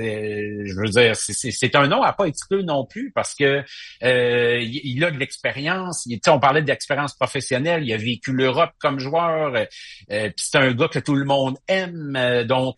je veux dire, c'est un nom à pas exclure non plus parce que il a de l'expérience. On parlait d'expérience professionnelle. Il a vécu l'Europe comme joueur. Puis c'est un gars que tout le monde aime. Donc,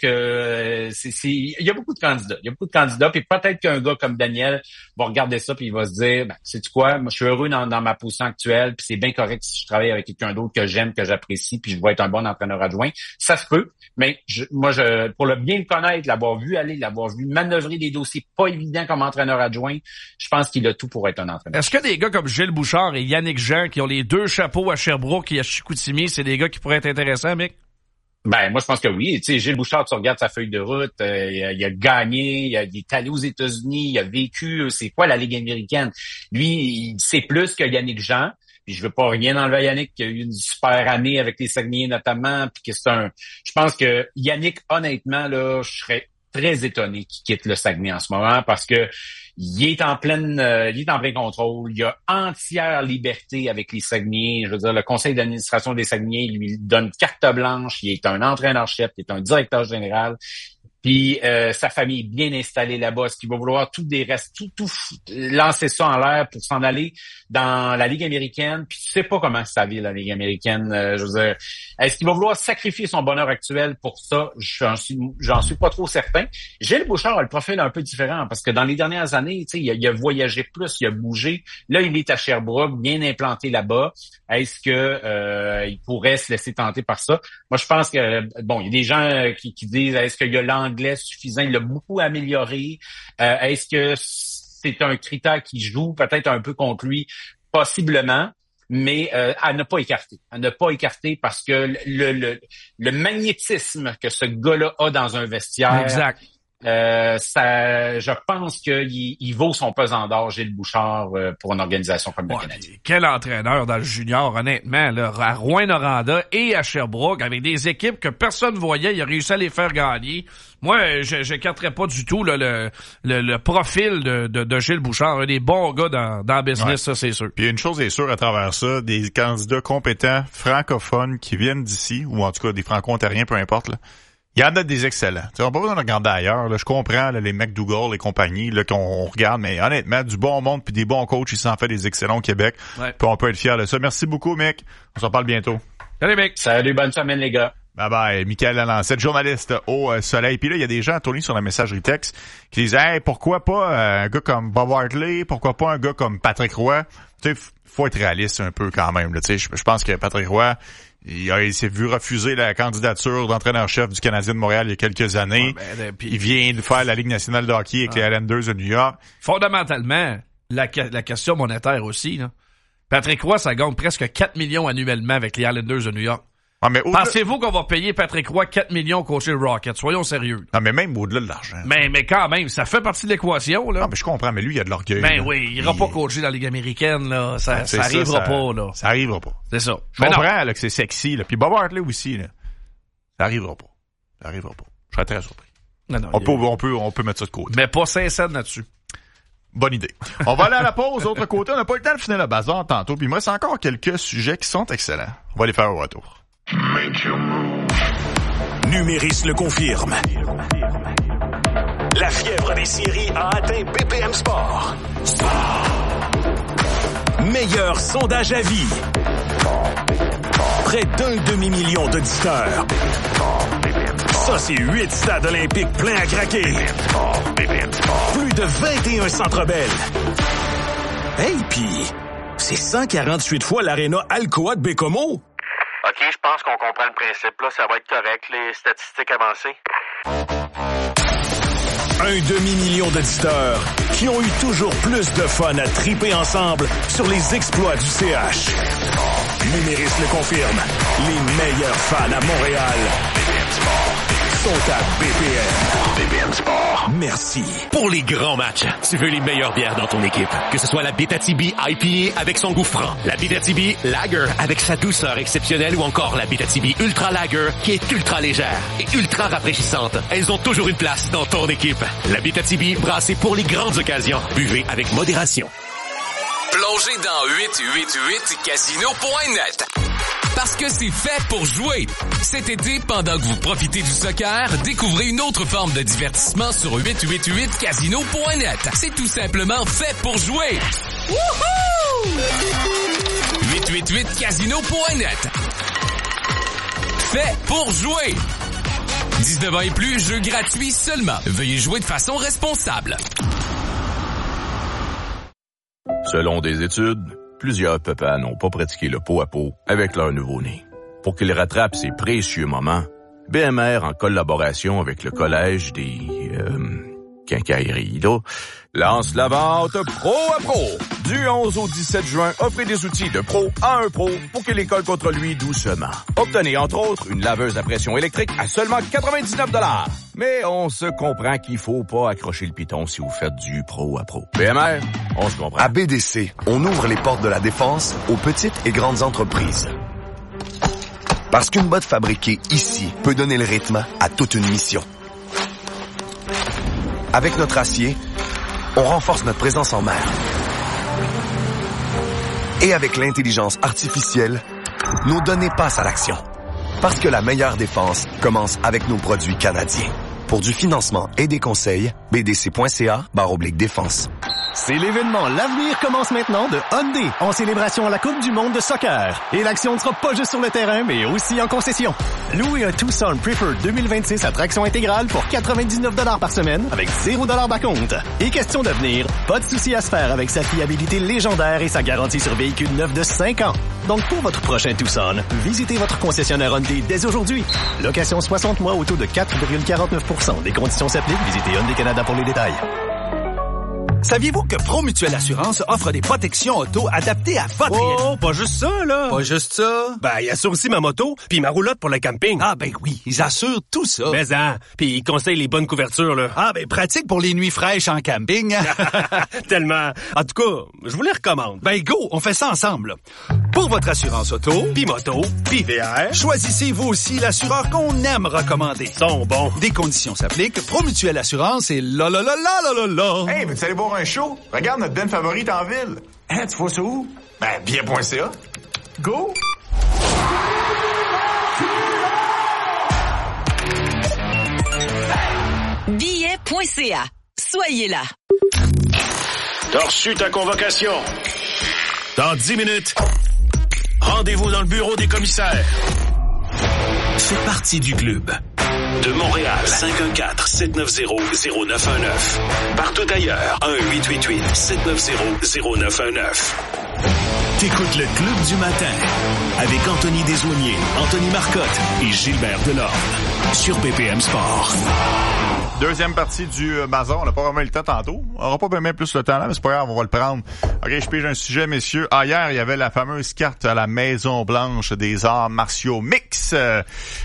il y a beaucoup de candidats. Il y a beaucoup de candidats. Puis peut-être qu'un gars comme Daniel va regarder ça puis il va se dire, sais-tu quoi, moi je suis heureux dans ma position actuelle. Puis c'est bien correct si je travaille avec quelqu'un d'autre que j'aime, que j'apprécie, puis je vais être un bon entraîneur adjoint. Ça se peut. Mais pour le bien le connaître, l'avoir vu aller, l'avoir vu manœuvrer des dossiers pas évidents comme entraîneur adjoint, je pense qu'il a tout pour être un entraîneur. Est-ce que des gars comme Gilles Bouchard et Yannick Jean, qui ont les deux chapeaux à Sherbrooke et à Chicoutimi, c'est des gars qui pourraient être intéressants, Mick? Ben, moi, je pense que oui. Tu sais, Gilles Bouchard, tu regardes sa feuille de route, il a gagné, il est allé aux États-Unis, il a vécu, c'est quoi la Ligue américaine? Lui, il sait plus que Yannick Jean. Puis je veux pas rien enlever à Yannick, qui a eu une super année avec les Saguenayens notamment, puis que je pense que Yannick, honnêtement, là, je serais très étonné qu'il quitte le Saguenay en ce moment parce que il est en plein contrôle. Il a entière liberté avec les Saguenayens. Je veux dire, le conseil d'administration des Saguenayens lui donne carte blanche. Il est un entraîneur-chef, il est un directeur général. Puis sa famille est bien installée là-bas. Est-ce qu'il va vouloir tout lancer ça en l'air pour s'en aller dans la Ligue américaine? Puis tu sais pas comment ça vit la Ligue américaine. Je veux dire, est-ce qu'il va vouloir sacrifier son bonheur actuel pour ça? J'en suis pas trop certain. Gilles Bouchard a le profil un peu différent parce que dans les dernières années, tu sais, il a voyagé plus, il a bougé. Là, il est à Sherbrooke, bien implanté là-bas. Est-ce que il pourrait se laisser tenter par ça? Moi, je pense que bon, il y a des gens qui disent est-ce qu'il y a l'anglais suffisant, il l'a beaucoup amélioré. Est-ce que c'est un critère qui joue peut-être un peu contre lui? Possiblement, mais à ne pas écarter. À ne pas écarter parce que le magnétisme que ce gars-là a dans un vestiaire, exact. Je pense qu'il vaut son pesant d'or, Gilles Bouchard, pour une organisation comme le Canadien. Quel entraîneur dans le junior, honnêtement, là, à Rouyn-Noranda et à Sherbrooke, avec des équipes que personne ne voyait, il a réussi à les faire gagner. Moi, j'écarterais pas du tout là, le profil de Gilles Bouchard, un des bons gars dans le business, ça c'est sûr. Puis une chose est sûre à travers ça, des candidats compétents, francophones, qui viennent d'ici, ou en tout cas des franco-ontariens, peu importe, là. Il y en a des excellents. T'sais, on n'a pas besoin de regarder ailleurs. Là. Je comprends là, les McDougall et compagnie là, qu'on regarde, mais honnêtement, du bon monde puis des bons coachs, ils s'en fait des excellents au Québec. Ouais. Puis on peut être fiers de ça. Merci beaucoup, Mick. On s'en parle bientôt. Salut, Mick. Salut, bonne semaine, les gars. Bye bye. Michael Lalancette, journaliste au Soleil. Puis là, il y a des gens, Tony, sur la messagerie texte, qui disent « Hey, pourquoi pas un gars comme Bob Hartley? Pourquoi pas un gars comme Patrick Roy? » Tu sais, faut être réaliste un peu quand même. Tu sais, je pense que Patrick Roy... Il s'est vu refuser la candidature d'entraîneur-chef du Canadien de Montréal il y a quelques années. Ouais, il vient de faire la Ligue nationale de hockey avec les Islanders de New York. Fondamentalement, la question monétaire aussi. Là. Patrick Roy, ça gagne presque 4 millions annuellement avec les Islanders de New York. Ah, mais pensez-vous qu'on va payer Patrick Roy 4 millions coacher le Rocket? Soyons sérieux. Non, mais même au-delà de l'argent. Mais quand même, ça fait partie de l'équation, là. Non, mais je comprends, mais lui, il a de l'orgueil. Ben là. Oui, il ira pas coacher dans la Ligue américaine, là. Ça arrivera pas, là. Ça arrivera pas. C'est ça. Je comprends, là, que c'est sexy, là. Puis Bob Hartley aussi, là. Ça arrivera pas. Ça arrivera pas. Je serais très surpris. Non, on peut mettre ça de côté. Mais pas 5 cents là-dessus. Bonne idée. On va aller à la pause. Autre côté, on n'a pas eu le temps de finir le bazar tantôt. Puis moi, c'est encore quelques sujets qui sont excellents. On va les faire au retour. Numéris le confirme. La fièvre des séries a atteint BPM Sport. Meilleur sondage à vie. Près d'1 demi-million d'auditeurs. Ça, c'est 8 stades olympiques pleins à craquer. Plus de 21 Centre Bell. Hey, pis c'est 148 fois l'aréna Alcoa de Bécomo. OK, je pense qu'on comprend le principe. Là, ça va être correct, les statistiques avancées. 1 demi-million d'auditeurs qui ont eu toujours plus de fun à triper ensemble sur les exploits du CH. Numéris le confirme. Les meilleurs fans à Montréal sont à BPM. BPM Sport. Merci. Pour les grands matchs, tu veux les meilleures bières dans ton équipe. Que ce soit la Bétatibi IPA avec son goût franc, la Bétatibi Lager avec sa douceur exceptionnelle ou encore la Bétatibi Ultra Lager qui est ultra légère et ultra rafraîchissante. Elles ont toujours une place dans ton équipe. La Bétatibi brassée pour les grandes occasions. Buvez avec modération. Plongez dans 888casino.net. Parce que c'est fait pour jouer. Cet été, pendant que vous profitez du soccer, découvrez une autre forme de divertissement sur 888casino.net. C'est tout simplement fait pour jouer. Wouhou! 888casino.net. Fait pour jouer. 19 ans et plus, jeu gratuit seulement. Veuillez jouer de façon responsable. Selon des études, plusieurs papas n'ont pas pratiqué le pot à pot avec leur nouveau-né. Pour qu'ils rattrapent ces précieux moments, BMR, en collaboration avec le Collège des... quincailleries, là, lance la vente Pro à Pro. Du 11 au 17 juin, offrez des outils de pro à un pro pour qu'il les colle contre lui doucement. Obtenez, entre autres, une laveuse à pression électrique à seulement 99 $. Mais on se comprend qu'il faut pas accrocher le piton si vous faites du pro à pro. BMR, on se comprend. À BDC, on ouvre les portes de la défense aux petites et grandes entreprises. Parce qu'une botte fabriquée ici peut donner le rythme à toute une mission. Avec notre acier, on renforce notre présence en mer. Et avec l'intelligence artificielle, nos données passent à l'action. Parce que la meilleure défense commence avec nos produits canadiens. Pour du financement et des conseils, bdc.ca/défense. C'est l'événement L'avenir commence maintenant de Hyundai en célébration à la Coupe du monde de soccer. Et l'action ne sera pas juste sur le terrain, mais aussi en concession. Louez un Tucson Preferred 2026 à traction intégrale pour 99 $ par semaine avec 0 $ d'acompte. Et question d'avenir, pas de souci à se faire avec sa fiabilité légendaire et sa garantie sur véhicule neuf de 5 ans. Donc pour votre prochain Tucson, visitez votre concessionnaire Hyundai dès aujourd'hui. Location 60 mois au taux de 4,49%. Des conditions s'appliquent. Visitez Hyundai Canada pour les détails. Saviez-vous que ProMutuelle Assurance offre des protections auto adaptées à votre réalité? Oh, pas juste ça, là! Pas juste ça? Ben, ils assurent aussi ma moto, puis ma roulotte pour le camping. Ah, ben oui, ils assurent tout ça. Mais puis ils conseillent les bonnes couvertures, là. Ah, ben pratique pour les nuits fraîches en camping. Tellement. En tout cas, je vous les recommande. Ben go, on fait ça ensemble. Pour votre assurance auto, Puis moto, puis VR, choisissez vous aussi l'assureur qu'on aime recommander. ils sont bons. Des conditions s'appliquent. ProMutuelle Assurance et la. Hey, veux-tu aller boire un show? Regarde notre den favorite en ville. Hein, tu vois ça où? Ben, bien.ca. Go! Billet.ca. Soyez là. T'as reçu ta convocation. Dans 10 minutes, rendez-vous dans le bureau des commissaires. Fais partie du club. De Montréal, 514-790-0919. Partout ailleurs, 1-888-790-0919. T'écoutes le Club du matin avec Anthony Desaulniers, Anthony Marcotte et Gilbert Delorme sur BPM Sport. Deuxième partie du bazar. On n'a pas vraiment eu le temps tantôt. On n'aura pas bien plus le temps là, mais c'est pas grave, on va le prendre. OK, je pige un sujet, messieurs. Hier, il y avait la fameuse carte à la Maison-Blanche des arts martiaux mix. Moi,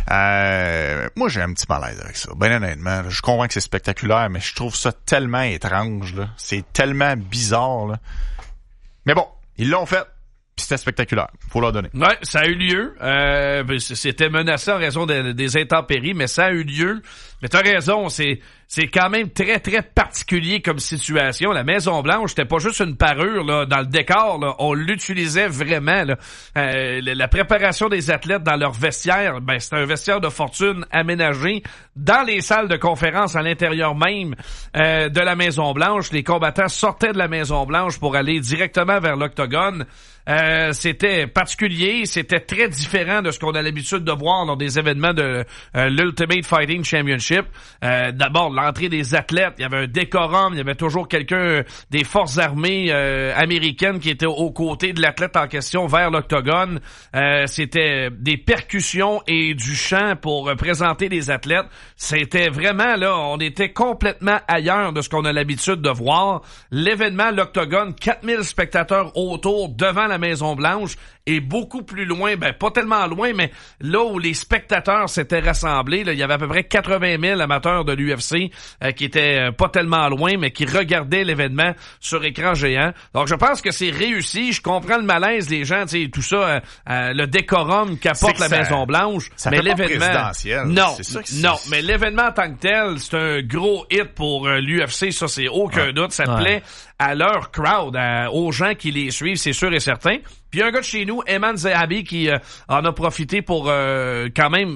j'ai un petit malaise avec ça. Ben honnêtement, je comprends que c'est spectaculaire, mais je trouve ça tellement étrange, là. C'est tellement bizarre, là. Mais bon, ils l'ont fait. Puis c'était spectaculaire. Faut leur donner. Ouais, ça a eu lieu. C'était menacé en raison des intempéries, mais ça a eu lieu. Mais t'as raison, c'est quand même très, très particulier comme situation. La Maison-Blanche, c'était pas juste une parure là dans le décor. Là, on l'utilisait vraiment. Là. La préparation des athlètes dans leur vestiaire, ben c'était un vestiaire de fortune aménagé dans les salles de conférence à l'intérieur même de la Maison-Blanche. Les combattants sortaient de la Maison-Blanche pour aller directement vers l'octogone. C'était particulier, c'était très différent de ce qu'on a l'habitude de voir dans des événements de l'Ultimate Fighting Championship. D'abord, l'entrée des athlètes, il y avait un décorum, il y avait toujours quelqu'un des forces armées américaines qui était aux côtés de l'athlète en question vers l'octogone. C'était des percussions et du chant pour présenter les athlètes. C'était vraiment, là, on était complètement ailleurs de ce qu'on a l'habitude de voir. L'événement, l'octogone, 4000 spectateurs autour devant la Maison-Blanche et beaucoup plus loin, ben pas tellement loin, mais là où les spectateurs s'étaient rassemblés, là, il y avait à peu près 80 000 amateurs de l'UFC qui était pas tellement loin, mais qui regardait l'événement sur écran géant. Donc, je pense que c'est réussi. Je comprends le malaise des gens, tu sais, tout ça, le décorum qu'apporte la Maison-Blanche. Mais l'événement... Non, mais l'événement en tant que tel, c'est un gros hit pour l'UFC, ça, c'est aucun doute. Ça plaît à leur crowd, aux gens qui les suivent, c'est sûr et certain. Puis il y a un gars de chez nous, Eman Zahabi, qui en a profité pour quand même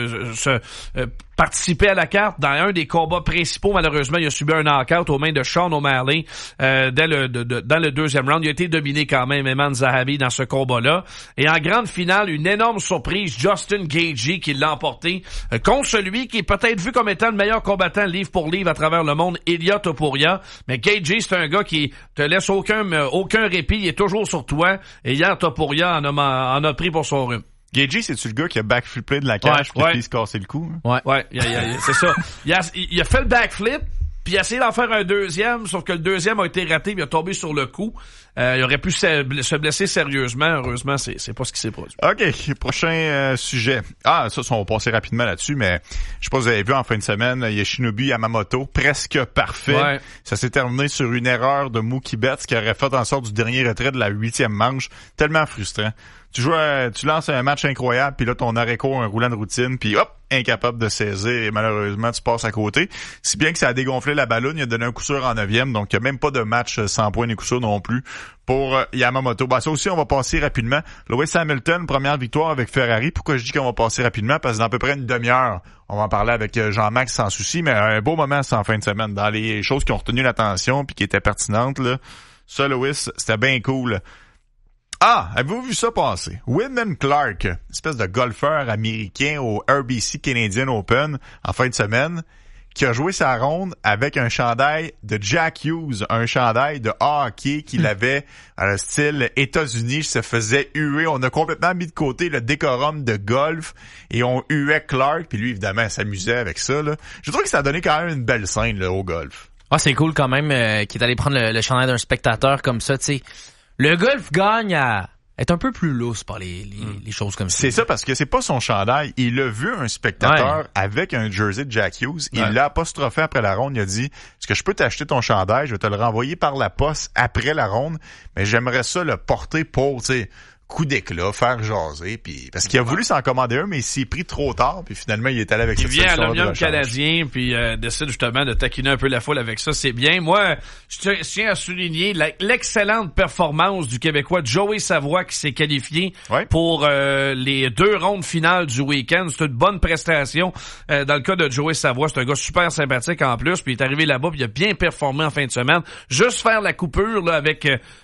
participer à la carte dans un des combats principaux. Malheureusement, il a subi un knockout aux mains de Sean O'Malley dans le deuxième round. Il a été dominé quand même, Eman Zahabi, dans ce combat-là. Et en grande finale, une énorme surprise, Justin Gaethje qui l'a emporté contre celui qui est peut-être vu comme étant le meilleur combattant livre pour livre à travers le monde, Ilia Topuria. Mais Gaethje, c'est un gars qui te laisse aucun répit, il est toujours sur toi. Et hier, Topuria en a pris pour son rhume. Gaethje, c'est-tu le gars qui a backflippé de la cage puis se casser le cou? Hein? Ouais, c'est ça. Il a fait le backflip, puis il a essayé d'en faire un deuxième, sauf que le deuxième a été raté, puis il a tombé sur le cou. Il aurait pu se blesser sérieusement. Heureusement, c'est pas ce qui s'est produit. OK, prochain sujet. Ça, on va passer rapidement là-dessus, mais je sais pas si vous avez vu en fin de semaine, Yoshinobu Yamamoto, presque parfait. Ouais. Ça s'est terminé sur une erreur de Mookie Betts qui aurait fait en sorte du dernier retrait de la 8e manche. Tellement frustrant. Tu lances un match incroyable, puis là, ton arrêt-court, un roulant de routine, puis hop, incapable de saisir, et malheureusement, tu passes à côté. Si bien que ça a dégonflé la balloune, il a donné un coup sûr en 9e, donc il n'y a même pas de match sans points ni coup sûr non plus pour Yamamoto. Ça aussi, on va passer rapidement. Lewis Hamilton, première victoire avec Ferrari. Pourquoi je dis qu'on va passer rapidement? Parce que dans à peu près une demi-heure, on va en parler avec Jean-Max sans souci, mais un beau moment en fin de semaine. Dans les choses qui ont retenu l'attention puis qui étaient pertinentes, là, ça, Lewis, c'était bien cool. Avez-vous vu ça passer? Wyndham Clark, espèce de golfeur américain au RBC Canadian Open en fin de semaine, qui a joué sa ronde avec un chandail de Jack Hughes, un chandail de hockey qu'il avait style États-Unis, se faisait huer. On a complètement mis de côté le décorum de golf et on huait Clark, puis lui, évidemment, il s'amusait avec ça. Là. Je trouve que ça a donné quand même une belle scène là, au golf. C'est cool quand même qu'il est allé prendre le chandail d'un spectateur comme ça, tu sais. Le golf gagne à être un peu plus lousse par les choses comme ça. C'est ça, parce que c'est pas son chandail. Il a vu un spectateur avec un jersey de Jack Hughes. Il l'a apostrophé après la ronde. Il a dit, est-ce que je peux t'acheter ton chandail? Je vais te le renvoyer par la poste après la ronde, mais j'aimerais ça le porter pour, tu sais, coup d'éclat, faire jaser, puis parce qu'il a voulu s'en commander un, mais il s'est pris trop tard, puis finalement il est allé avec cette solution. Il vient à l'Omnium canadien, puis décide justement de taquiner un peu la foule avec ça, c'est bien. Moi, je tiens à souligner l'excellente performance du Québécois Joey Savoie qui s'est qualifié pour les 2 rondes finales du week-end. C'est une bonne prestation. Dans le cas de Joey Savoie, c'est un gars super sympathique en plus, puis il est arrivé là-bas, puis il a bien performé en fin de semaine. Juste faire la coupure là avec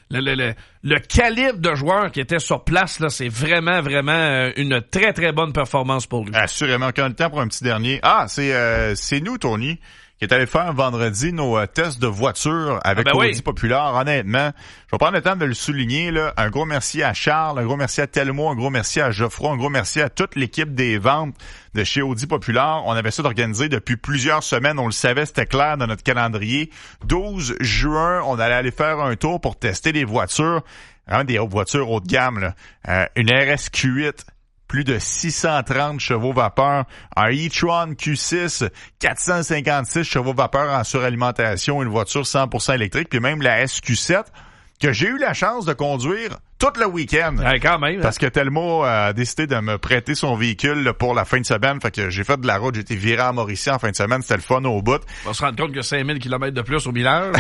le calibre de joueurs qui était sur place, là, c'est vraiment une très, très bonne performance pour lui. Assurément. Quand on a le temps pour un petit dernier. C'est nous, Tony, qui est allé faire vendredi nos tests de voiture avec Audi Populaire. Honnêtement, je vais prendre le temps de le souligner, là. Un gros merci à Charles, un gros merci à Telmo, un gros merci à Geoffroy, un gros merci à toute l'équipe des ventes de chez Audi Populaire. On avait ça d'organiser depuis plusieurs semaines. On le savait, c'était clair dans notre calendrier. 12 juin, on allait aller faire un tour pour tester les voitures. Vraiment des voitures haut de gamme, là. Une RS Q8. Plus de 630 chevaux vapeur, un e-tron Q6, 456 chevaux vapeur en suralimentation, une voiture 100% électrique, puis même la SQ7 que j'ai eu la chance de conduire tout le week-end. Quand même. Parce que Telmo a décidé de me prêter son véhicule là, pour la fin de semaine. Fait que j'ai fait de la route, j'ai été viré à Mauricie en fin de semaine. C'était le fun au bout. On va se rendre compte que 5000 km de plus au millage.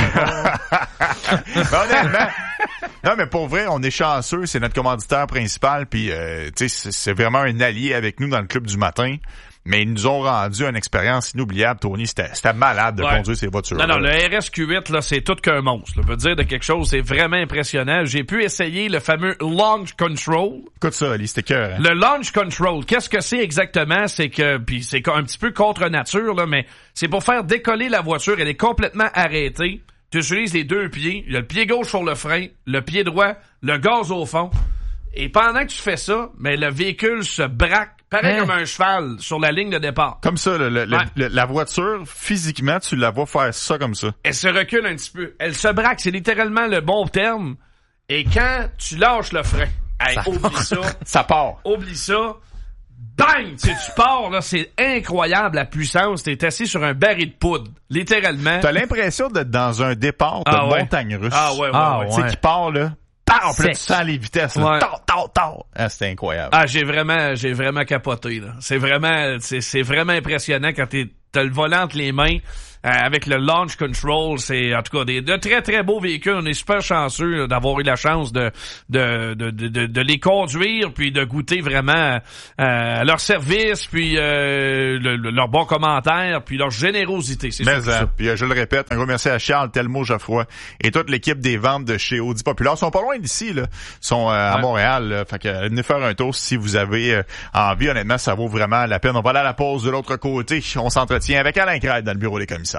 Honnêtement. Non, mais pour vrai, on est chanceux. C'est notre commanditaire principal. Puis, tu sais, c'est vraiment un allié avec nous dans le club du matin. Mais ils nous ont rendu une expérience inoubliable, Tony. C'était malade de conduire ces voitures. Non, le RSQ8, là, c'est tout qu'un monstre. On peut dire de quelque chose, c'est vraiment impressionnant. J'ai pu essayer le fameux Launch Control. Écoute ça, Ali, c'était cœur. Hein? Le Launch Control, qu'est-ce que c'est exactement? C'est que, puis c'est un petit peu contre nature, là, mais c'est pour faire décoller la voiture. Elle est complètement arrêtée. Tu utilises les 2 pieds. Il y a le pied gauche sur le frein, le pied droit, le gaz au fond. Et pendant que tu fais ça, mais le véhicule se braque, pareil comme un cheval, sur la ligne de départ. Comme ça, la voiture, physiquement, tu la vois faire ça comme ça. Elle se recule un petit peu. Elle se braque, c'est littéralement le bon terme. Et quand tu lâches le frein, oublie ça. Ça part. Oublie ça. bang! Tu pars, là, c'est incroyable la puissance. T'es assis sur un baril de poudre, littéralement. T'as l'impression d'être dans un départ de montagne russe. Tu sais, qui part, là. Puis là, tu sens les vitesses, là. Ah, c'était incroyable. Ah, j'ai vraiment capoté, là. C'est vraiment impressionnant quand t'as le volant entre les mains. Avec le launch control, c'est en tout cas de très très beaux véhicules. On est super chanceux là, d'avoir eu la chance de les conduire puis de goûter vraiment leur service puis leur bon commentaire puis leur générosité. C'est ça. Puis je le répète, un gros merci à Charles Telmo Geoffroy et toute l'équipe des ventes de chez Audi Populaire. Ils sont pas loin d'ici, là. Ils sont à Montréal. Là. Fait que venez faire un tour si vous avez envie. Honnêtement, ça vaut vraiment la peine. On va aller à la pause de l'autre côté. On s'entretient avec Alain Crête dans le bureau des commissaires.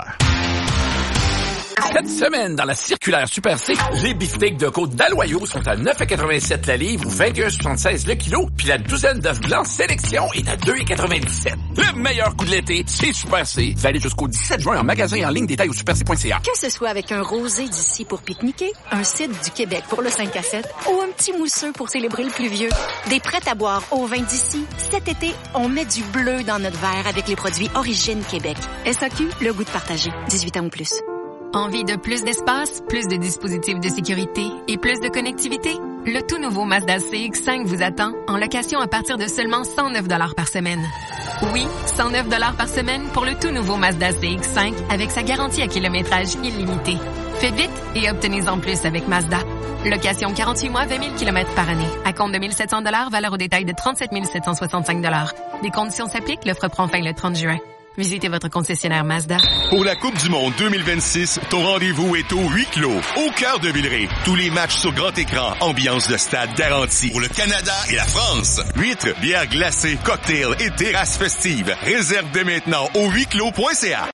Cette semaine, dans la circulaire Super C, les beefsteaks de côte d'Aloyau sont à 9,87 la livre ou 21,76 le kilo, puis la douzaine d'œufs blancs sélection est à 2,97. Le meilleur coup de l'été, c'est Super C. Vous allez jusqu'au 17 juin en magasin et en ligne, détail au superc.ca. Que ce soit avec un rosé d'ici pour pique-niquer, un cidre du Québec pour le 5 à 7 ou un petit mousseux pour célébrer le pluvieux, des prêts à boire au vin d'ici, cet été, on met du bleu dans notre verre avec les produits Origine Québec. SAQ, le goût de partager. 18 ans ou plus. Envie de plus d'espace, plus de dispositifs de sécurité et plus de connectivité? Le tout nouveau Mazda CX-5 vous attend en location à partir de seulement 109 $ par semaine. Oui, 109 $ par semaine pour le tout nouveau Mazda CX-5 avec sa garantie à kilométrage illimité. Faites vite et obtenez-en plus avec Mazda. Location 48 mois, 20 000 km par année. À compte de 1 700 $, valeur au détail de 37 765 $. Les conditions s'appliquent, l'offre prend fin le 30 juin. Visitez votre concessionnaire Mazda. Pour la Coupe du Monde 2026, ton rendez-vous est au huis clos, au cœur de Villeray. Tous les matchs sur grand écran, ambiance de stade garantie. Pour le Canada et la France, huîtres, bières glacées, cocktails et terrasses festives. Réserve dès maintenant au huisclos.ca.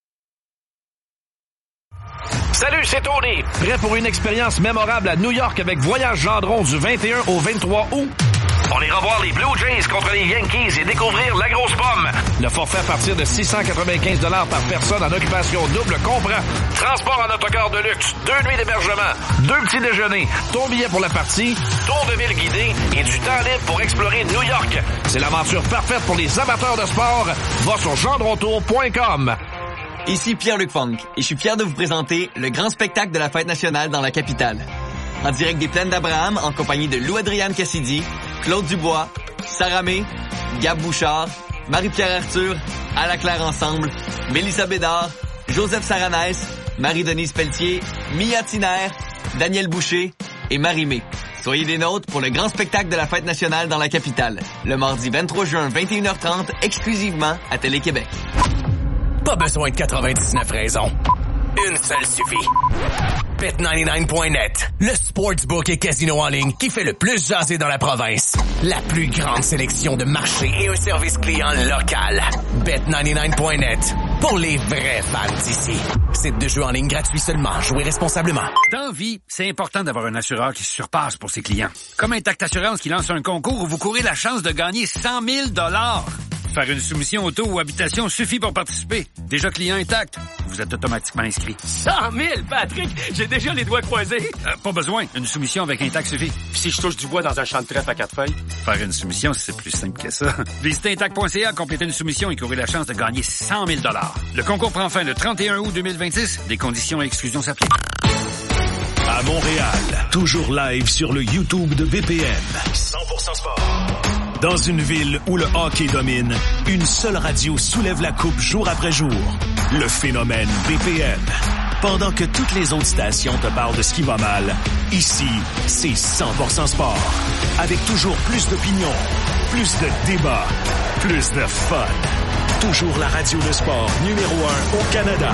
Salut, c'est Tony. Prêt pour une expérience mémorable à New York avec Voyage Gendron du 21 au 23 août? On ira voir les Blue Jays contre les Yankees et découvrir la grosse pomme. Le forfait à partir de 695 $ par personne en occupation double comprend transport en autocar de luxe, 2 nuits d'hébergement, 2 petits déjeuners, ton billet pour la partie, tour de ville guidé et du temps libre pour explorer New York. C'est l'aventure parfaite pour les amateurs de sport. Va sur gendrontour.com. Ici Pierre-Luc Funk et je suis fier de vous présenter le grand spectacle de la Fête nationale dans la capitale. En direct des Plaines d'Abraham en compagnie de Lou-Adrienne Cassidy, Claude Dubois, Sarah May, Gab Bouchard, Marie-Pierre Arthur, Ala Claire Ensemble, Mélissa Bédard, Joseph Saranès, Marie-Denise Pelletier, Mia Tiner, Daniel Boucher et Marie-Mé. Soyez des nôtres pour le grand spectacle de la Fête nationale dans la capitale, le mardi 23 juin 21h30, exclusivement à Télé-Québec. Pas besoin de 99 raisons. Une seule suffit. Bet99.net, le sportsbook et casino en ligne qui fait le plus jaser dans la province. La plus grande sélection de marchés et un service client local. Bet99.net, pour les vrais fans d'ici. Site de jeu en ligne gratuit seulement. Jouez responsablement. Dans la vie, c'est important d'avoir un assureur qui se surpasse pour ses clients. Comme Intact Assurance qui lance un concours où vous courez la chance de gagner 100 000 $. Faire une soumission auto ou habitation suffit pour participer. Déjà client intact, vous êtes automatiquement inscrit. 100 000, Patrick! J'ai déjà les doigts croisés. Pas besoin. Une soumission avec Intact suffit. Puis si je touche du bois dans un champ de trèfle à 4 feuilles? Faire une soumission, c'est plus simple que ça. Visitez intact.ca, complétez une soumission et courez la chance de gagner 100 000 $. Le concours prend fin le 31 août 2026. Des conditions et exclusions s'appliquent. À Montréal, toujours live sur le YouTube de BPM. 100% sport. Dans une ville où le hockey domine, une seule radio soulève la coupe jour après jour. Le phénomène BPM. Pendant que toutes les autres stations te parlent de ce qui va mal, ici, c'est 100% sport. Avec toujours plus d'opinions, plus de débats, plus de fun. Toujours la radio de sport numéro 1 au Canada.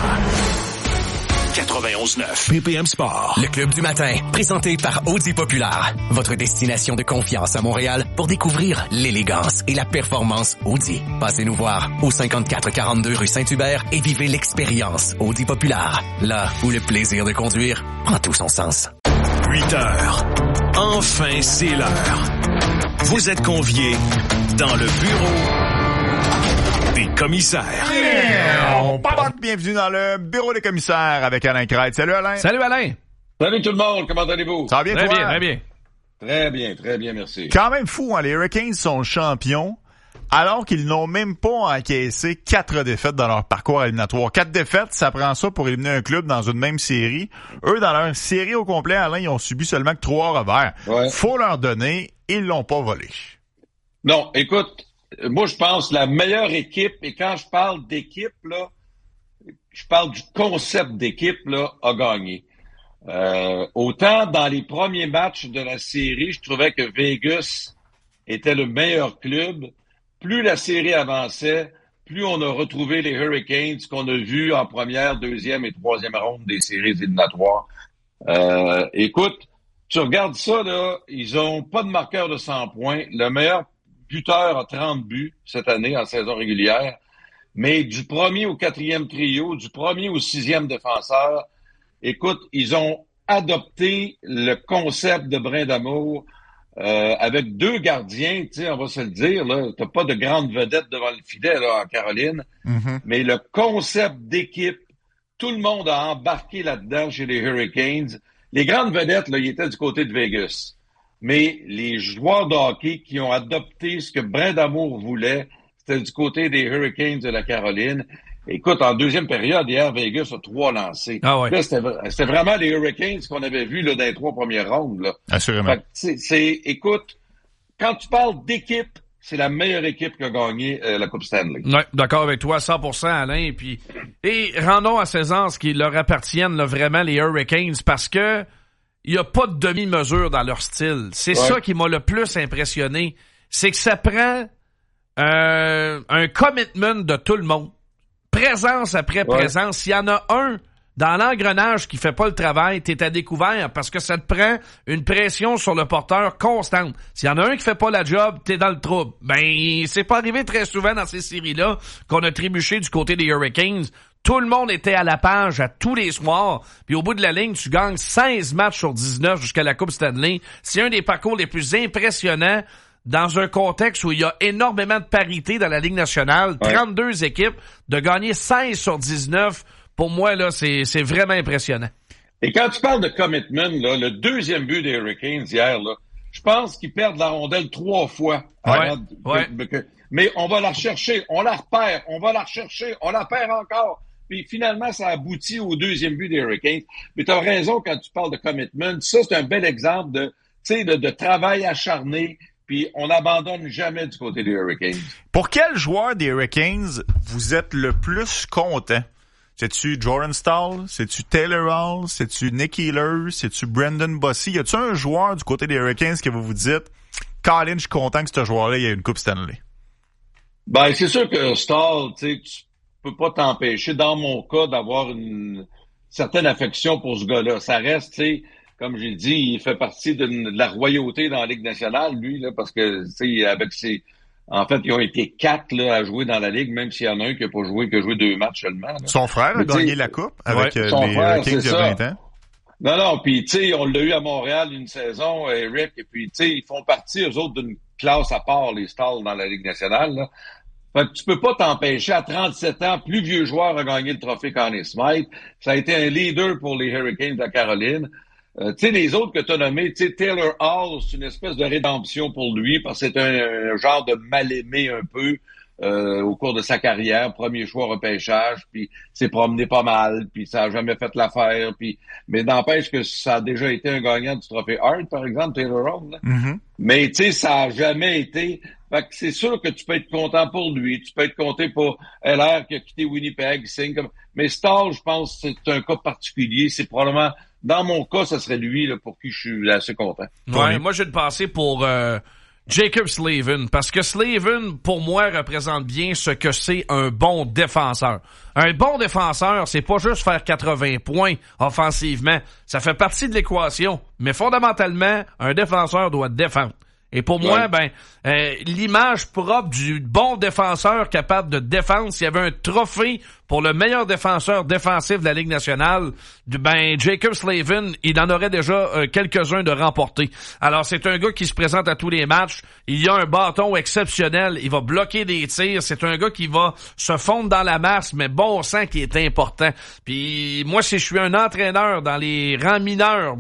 91.9 BPM Sport. Le Club du matin, présenté par Audi Populaire. Votre destination de confiance à Montréal pour découvrir l'élégance et la performance Audi. Passez nous voir au 5442 rue Saint-Hubert et vivez l'expérience Audi Populaire. Là où le plaisir de conduire prend tout son sens. 8 heures. Enfin, c'est l'heure. Vous êtes conviés dans le bureau des commissaires. Bienvenue dans le bureau des commissaires avec Alain Crête. Salut Alain. Salut Alain. Salut tout le monde, comment allez-vous? Ça va bien, très toi? Bien, très bien. Très bien, merci. Quand même fou, hein? Les Hurricanes sont champions Alors qu'ils n'ont même pas encaissé 4 défaites dans leur parcours éliminatoire. 4 défaites, ça prend ça pour éliminer un club dans une même série. Eux, dans leur série au complet, Alain, ils ont subi seulement que 3 revers. Ouais. Faut leur donner, ils l'ont pas volé. Non, écoute, moi je pense la meilleure équipe, et quand je parle d'équipe, là, je parle du concept d'équipe, là, a gagné. Autant dans les premiers matchs de la série, je trouvais que Vegas était le meilleur club. Plus la série avançait, plus on a retrouvé les Hurricanes qu'on a vus en première, deuxième et troisième ronde des séries éliminatoires. Écoute, tu regardes ça, là, ils ont pas de marqueur de 100 points. Le meilleur buteur a 30 buts cette année en saison régulière. Mais du premier au quatrième trio, du premier au sixième défenseur, écoute, ils ont adopté le concept de brin d'amour avec 2 gardiens, tu sais, on va se le dire, là, t'as pas de grande vedette devant le filet là, en Caroline, mais le concept d'équipe, tout le monde a embarqué là-dedans chez les Hurricanes. Les grandes vedettes, là, ils étaient du côté de Vegas. Mais les joueurs de hockey qui ont adopté ce que brin d'amour voulait, c'était du côté des Hurricanes de la Caroline. Écoute, en deuxième période, hier, Vegas a 3 lancés. Ah ouais. Là, c'était vraiment les Hurricanes qu'on avait vus là, dans les 3 premières rondes. Là. Assurément. Écoute, quand tu parles d'équipe, c'est la meilleure équipe qui a gagné la Coupe Stanley. Oui, d'accord avec toi, 100%, Alain. Et rendons à César ce qui leur appartiennent là, vraiment, les Hurricanes, parce que il n'y a pas de demi-mesure dans leur style. C'est ça qui m'a le plus impressionné. C'est que ça prend un commitment de tout le monde. Présence après présence. S'il y en a un dans l'engrenage qui fait pas le travail, t'es à découvert parce que ça te prend une pression sur le porteur constante. S'il y en a un qui fait pas la job, t'es dans le trouble. Ben, c'est pas arrivé très souvent dans ces séries-là qu'on a trébuché du côté des Hurricanes. Tout le monde était à la page à tous les soirs. Puis au bout de la ligne, tu gagnes 16 matchs sur 19 jusqu'à la Coupe Stanley. C'est un des parcours les plus impressionnants dans un contexte où il y a énormément de parité dans la Ligue nationale. 32 équipes, de gagner 16 sur 19, pour moi, là, c'est vraiment impressionnant. Et quand tu parles de commitment, là, le deuxième but des Hurricanes hier, là, je pense qu'ils perdent la rondelle 3 fois. Mais on va la rechercher, on la repère, on va la rechercher, on la perd encore. Puis finalement, ça aboutit au deuxième but des Hurricanes. Mais tu as raison quand tu parles de commitment. Ça, c'est un bel exemple de travail acharné. Puis on n'abandonne jamais du côté des Hurricanes. Pour quel joueur des Hurricanes vous êtes le plus content? C'est-tu Jordan Staal? C'est-tu Taylor Hall? C'est-tu Nick Heeler? C'est-tu Brendan Bossy? Y a-tu un joueur du côté des Hurricanes que vous vous dites, Colin, je suis content que ce joueur-là ait une Coupe Stanley? Ben, c'est sûr que Staal, tu peux pas t'empêcher, dans mon cas, d'avoir une certaine affection pour ce gars-là. Ça reste, tu sais, comme j'ai dit, il fait partie de la royauté dans la Ligue nationale, lui, là, parce que, tu sais, avec ses... En fait, ils ont été 4 là, à jouer dans la Ligue, même s'il y en a un qui n'a pas joué, qui a joué 2 matchs seulement. Là. Son frère a gagné la Coupe avec les Hurricanes il y a 20 ans. Non, puis tu sais, on l'a eu à Montréal une saison, Eric, et puis tu sais, ils font partie, eux autres, d'une classe à part, les Stars dans la Ligue nationale. Là. Fait que tu peux pas t'empêcher, à 37 ans, plus vieux joueur a gagné le trophée Conn Smythe. Ça a été un leader pour les Hurricanes de la Caroline. Tu sais, les autres que tu as nommés, tu sais, Taylor Hall, c'est une espèce de rédemption pour lui, parce que c'est un genre de mal-aimé un peu au cours de sa carrière. Premier choix repêchage, puis s'est promené pas mal, puis ça a jamais fait l'affaire. Puis mais n'empêche que ça a déjà été un gagnant du trophée Hart, par exemple, Taylor Hall. Là. Mm-hmm. Mais tu sais, ça a jamais été... Fait que c'est sûr que tu peux être content pour lui. Tu peux être content pour LR qui a quitté Winnipeg, signe comme... Mais Staal, je pense que c'est un cas particulier. C'est probablement... Dans mon cas, ça serait lui là, pour qui je suis assez content. Ouais, moi, j'ai une pensée pour Jaccob Slavin, parce que Slavin, pour moi, représente bien ce que c'est un bon défenseur. Un bon défenseur, c'est pas juste faire 80 points offensivement. Ça fait partie de l'équation. Mais fondamentalement, un défenseur doit défendre. Et pour moi, l'image propre du bon défenseur capable de défendre, s'il y avait un trophée pour le meilleur défenseur défensif de la Ligue nationale, Jaccob Slavin, il en aurait déjà quelques-uns de remportés. Alors, c'est un gars qui se présente à tous les matchs. Il a un bâton exceptionnel. Il va bloquer des tirs. C'est un gars qui va se fondre dans la masse, mais bon sang qui est important. Puis, moi, si je suis un entraîneur dans les rangs mineurs,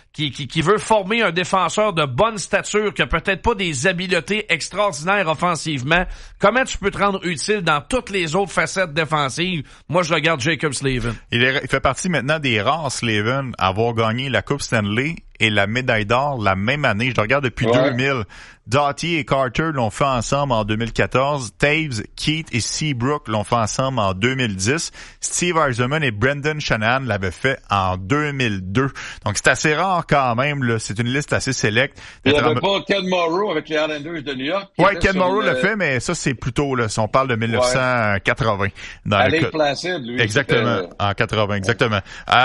qui veut former un défenseur de bonne stature, qui a peut-être pas des habiletés extraordinaires offensivement, comment tu peux te rendre utile dans toutes les autres facettes défensives? Moi, je regarde Jaccob Slavin. Il fait partie maintenant des rares Slavin à avoir gagné la Coupe Stanley et la médaille d'or la même année. Je le regarde depuis 2000. Doughty et Carter l'ont fait ensemble en 2014. Taves, Keith et Seabrook l'ont fait ensemble en 2010. Steve Yzerman et Brendan Shanahan l'avaient fait en 2002. Donc, c'est assez rare quand même, là. C'est une liste assez sélecte. Il n'y avait pas Ken Morrow avec les Islanders de New York? Ouais, Ken Morrow l'a fait, mais ça, c'est plutôt, là, si on parle de 1980. À Lake Placid, lui. Exactement. En 80, exactement.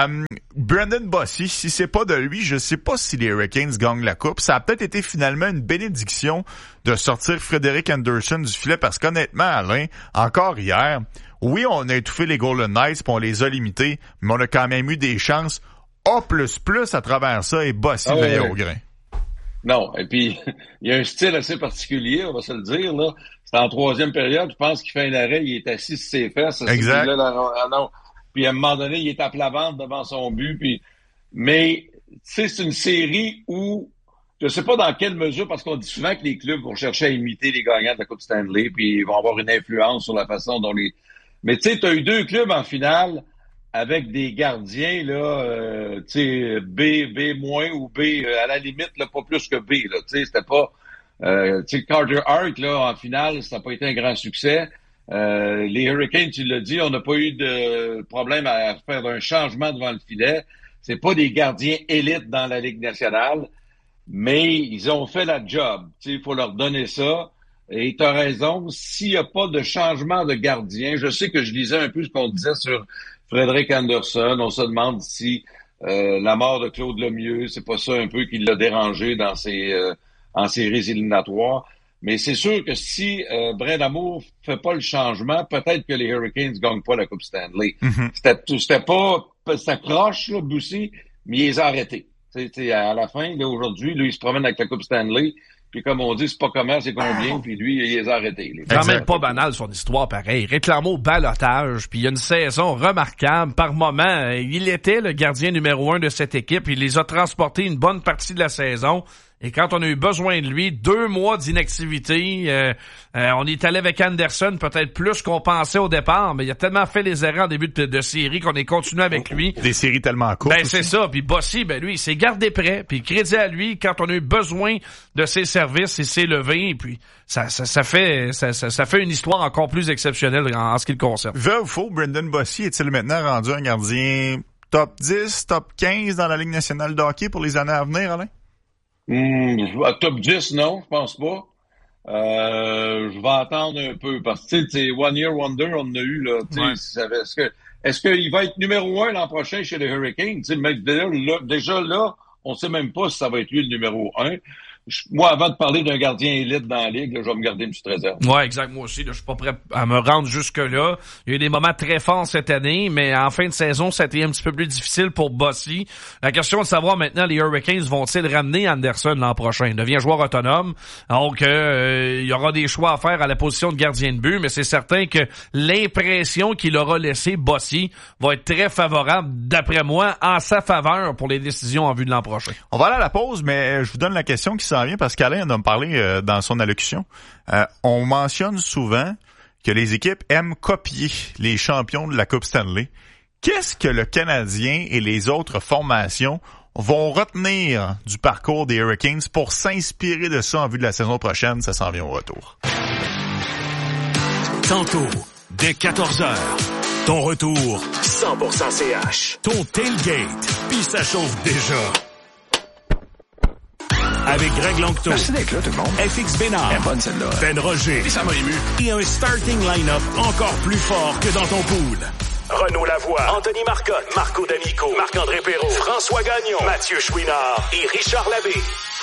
Brendan Bossy, si c'est pas de lui, je sais pas si les Hurricanes gagnent la coupe. Ça a peut-être été finalement une bénédiction de sortir Frederick Anderson du filet parce qu'honnêtement, Alain, encore hier, oui, on a étouffé les Golden Knights puis on les a limités, mais on a quand même eu des chances A++ à travers ça et Bossy veillait au grain. Non, et puis il y a un style assez particulier, on va se le dire, là. C'est en troisième période, je pense qu'il fait un arrêt, il est assis sur ses fesses. Exact. Puis à un moment donné, il est à plat ventre devant son but. Mais tu sais, c'est une série où je sais pas dans quelle mesure, parce qu'on dit souvent que les clubs vont chercher à imiter les gagnants de la Coupe Stanley, puis ils vont avoir une influence sur la façon dont les... Mais tu sais, tu as eu deux clubs en finale avec des gardiens, là, tu sais, B- ou B, à la limite, là, pas plus que B, là. Tu sais, c'était pas... tu sais, Carter Hart, là, en finale, ça n'a pas été un grand succès. Les Hurricanes, tu l'as dit, on n'a pas eu de problème à faire un changement devant le filet. C'est pas des gardiens élites dans la Ligue nationale, mais ils ont fait la job. Il faut leur donner ça. Et tu as raison, s'il n'y a pas de changement de gardien, je sais que je lisais un peu ce qu'on disait sur Frederick Anderson. On se demande si la mort de Claude Lemieux, c'est pas ça un peu qui l'a dérangé dans en séries éliminatoires. Mais c'est sûr que si Brindamour fait pas le changement, peut-être que les Hurricanes gagnent pas la Coupe Stanley. C'était proche, là, Bossy, mais il les a arrêtés. À la fin, là, aujourd'hui, lui, il se promène avec la Coupe Stanley, puis comme on dit, c'est pas comment, c'est combien, puis lui, il les a arrêtés. C'est quand même pas banal, son histoire, pareil. Réclame au balotage, puis il y a une saison remarquable. Par moment, il était le gardien numéro 1 de cette équipe. Il les a transportés une bonne partie de la saison. Et quand on a eu besoin de lui, 2 mois d'inactivité, on est allé avec Anderson peut-être plus qu'on pensait au départ, mais il a tellement fait les erreurs en début de série qu'on est continué avec lui. Des séries tellement courtes. Ben, c'est ça. Puis Bossy, lui, il s'est gardé prêt. Puis crédit à lui, quand on a eu besoin de ses services, il s'est levé. Et puis ça fait une histoire encore plus exceptionnelle en ce qui le concerne. Vrai ou faux, Brendan Bossy est-il maintenant rendu un gardien top 10, top 15 dans la Ligue nationale de hockey pour les années à venir, Alain? Top 10, non, je pense pas. Je vais attendre un peu parce que tu sais, One Year Wonder, on en a eu là. Est-ce qu'il va être numéro 1 l'an prochain chez les Hurricanes? Mais déjà là, on sait même pas si ça va être lui le numéro 1. Moi, avant de parler d'un gardien élite dans la Ligue, là, je vais me garder une petite réserve. Ouais, exact. Moi aussi, là, je suis pas prêt à me rendre jusque-là. Il y a eu des moments très forts cette année, mais en fin de saison, ça a été un petit peu plus difficile pour Bossy. La question de savoir maintenant, les Hurricanes vont-ils ramener Anderson l'an prochain? Il devient joueur autonome. Donc, il y aura des choix à faire à la position de gardien de but, mais c'est certain que l'impression qu'il aura laissé Bossy va être très favorable, d'après moi, en sa faveur pour les décisions en vue de l'an prochain. On va aller à la pause, mais je vous donne la question qui s'en vient parce qu'Alain en a parlé dans son allocution. On mentionne souvent que les équipes aiment copier les champions de la Coupe Stanley. Qu'est-ce que le Canadien et les autres formations vont retenir du parcours des Hurricanes pour s'inspirer de ça en vue de la saison prochaine? Ça s'en vient au retour. Tantôt, dès 14h, ton retour 100% CH. Ton tailgate, puis ça chauffe déjà. Avec Greg Langto. Merci d'être là, tout le monde. FX Bénard. Elle est bonne, celle-là. Ben Roger. Et ça m'a ému. Et un starting line-up encore plus fort que dans ton pool. Renaud Lavoie, Anthony Marcotte, Marco D'Amico, Marc-André Perrault, François Gagnon, Mathieu Chouinard et Richard Labbé.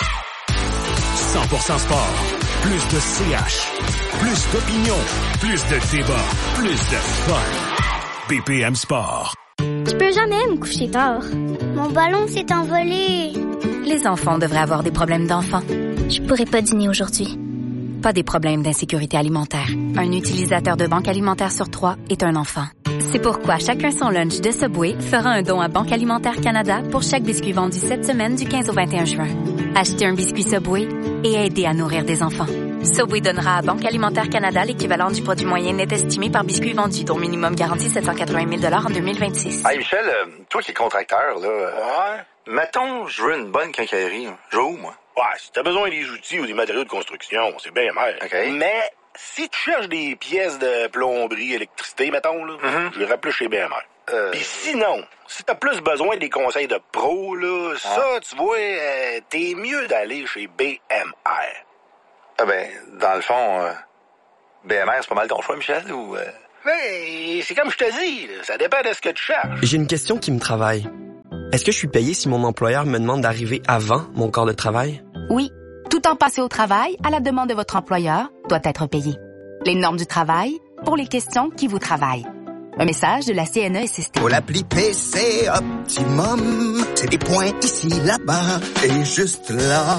100% sport. Plus de CH. Plus d'opinion. Plus de débat. Plus de fun. BPM Sport. Je peux jamais me coucher tard. Mon ballon s'est envolé. Les enfants devraient avoir des problèmes d'enfants. Je pourrais pas dîner aujourd'hui. Pas des problèmes d'insécurité alimentaire. Un utilisateur de Banque Alimentaire sur 3 est un enfant. C'est pourquoi Chacun son lunch de Subway fera un don à Banque Alimentaire Canada pour chaque biscuit vendu cette semaine du 15 au 21 juin. Achetez un biscuit Subway et aidez à nourrir des enfants. Subway donnera à Banque Alimentaire Canada l'équivalent du produit moyen net estimé par biscuit vendu, dont minimum garanti 780 000 $ en 2026. Hey Michel, toi qui es contracteur, là, ouais. Mettons, je veux une bonne quincaillerie. Je vais où, moi? Ouais, si t'as besoin des outils ou des matériaux de construction, c'est bien mer. Okay. Mais si tu cherches des pièces de plomberie, électricité, mettons, là, je irais plus chez BMR. Puis sinon, si t'as plus besoin des conseils de pro, là, ça, tu vois, t'es mieux d'aller chez BMR. Ah ben, dans le fond, BMR, c'est pas mal ton choix, Michel, ou... Ben, c'est comme je te dis, là, ça dépend de ce que tu cherches. J'ai une question qui me travaille. Est-ce que je suis payé si mon employeur me demande d'arriver avant mon corps de travail? Oui. Tout temps passé au travail, à la demande de votre employeur, doit être payé. Les normes du travail, pour les questions qui vous travaillent. Un message de la CNESST. Pour l'appli PC Optimum, c'est des points ici, là-bas et juste là.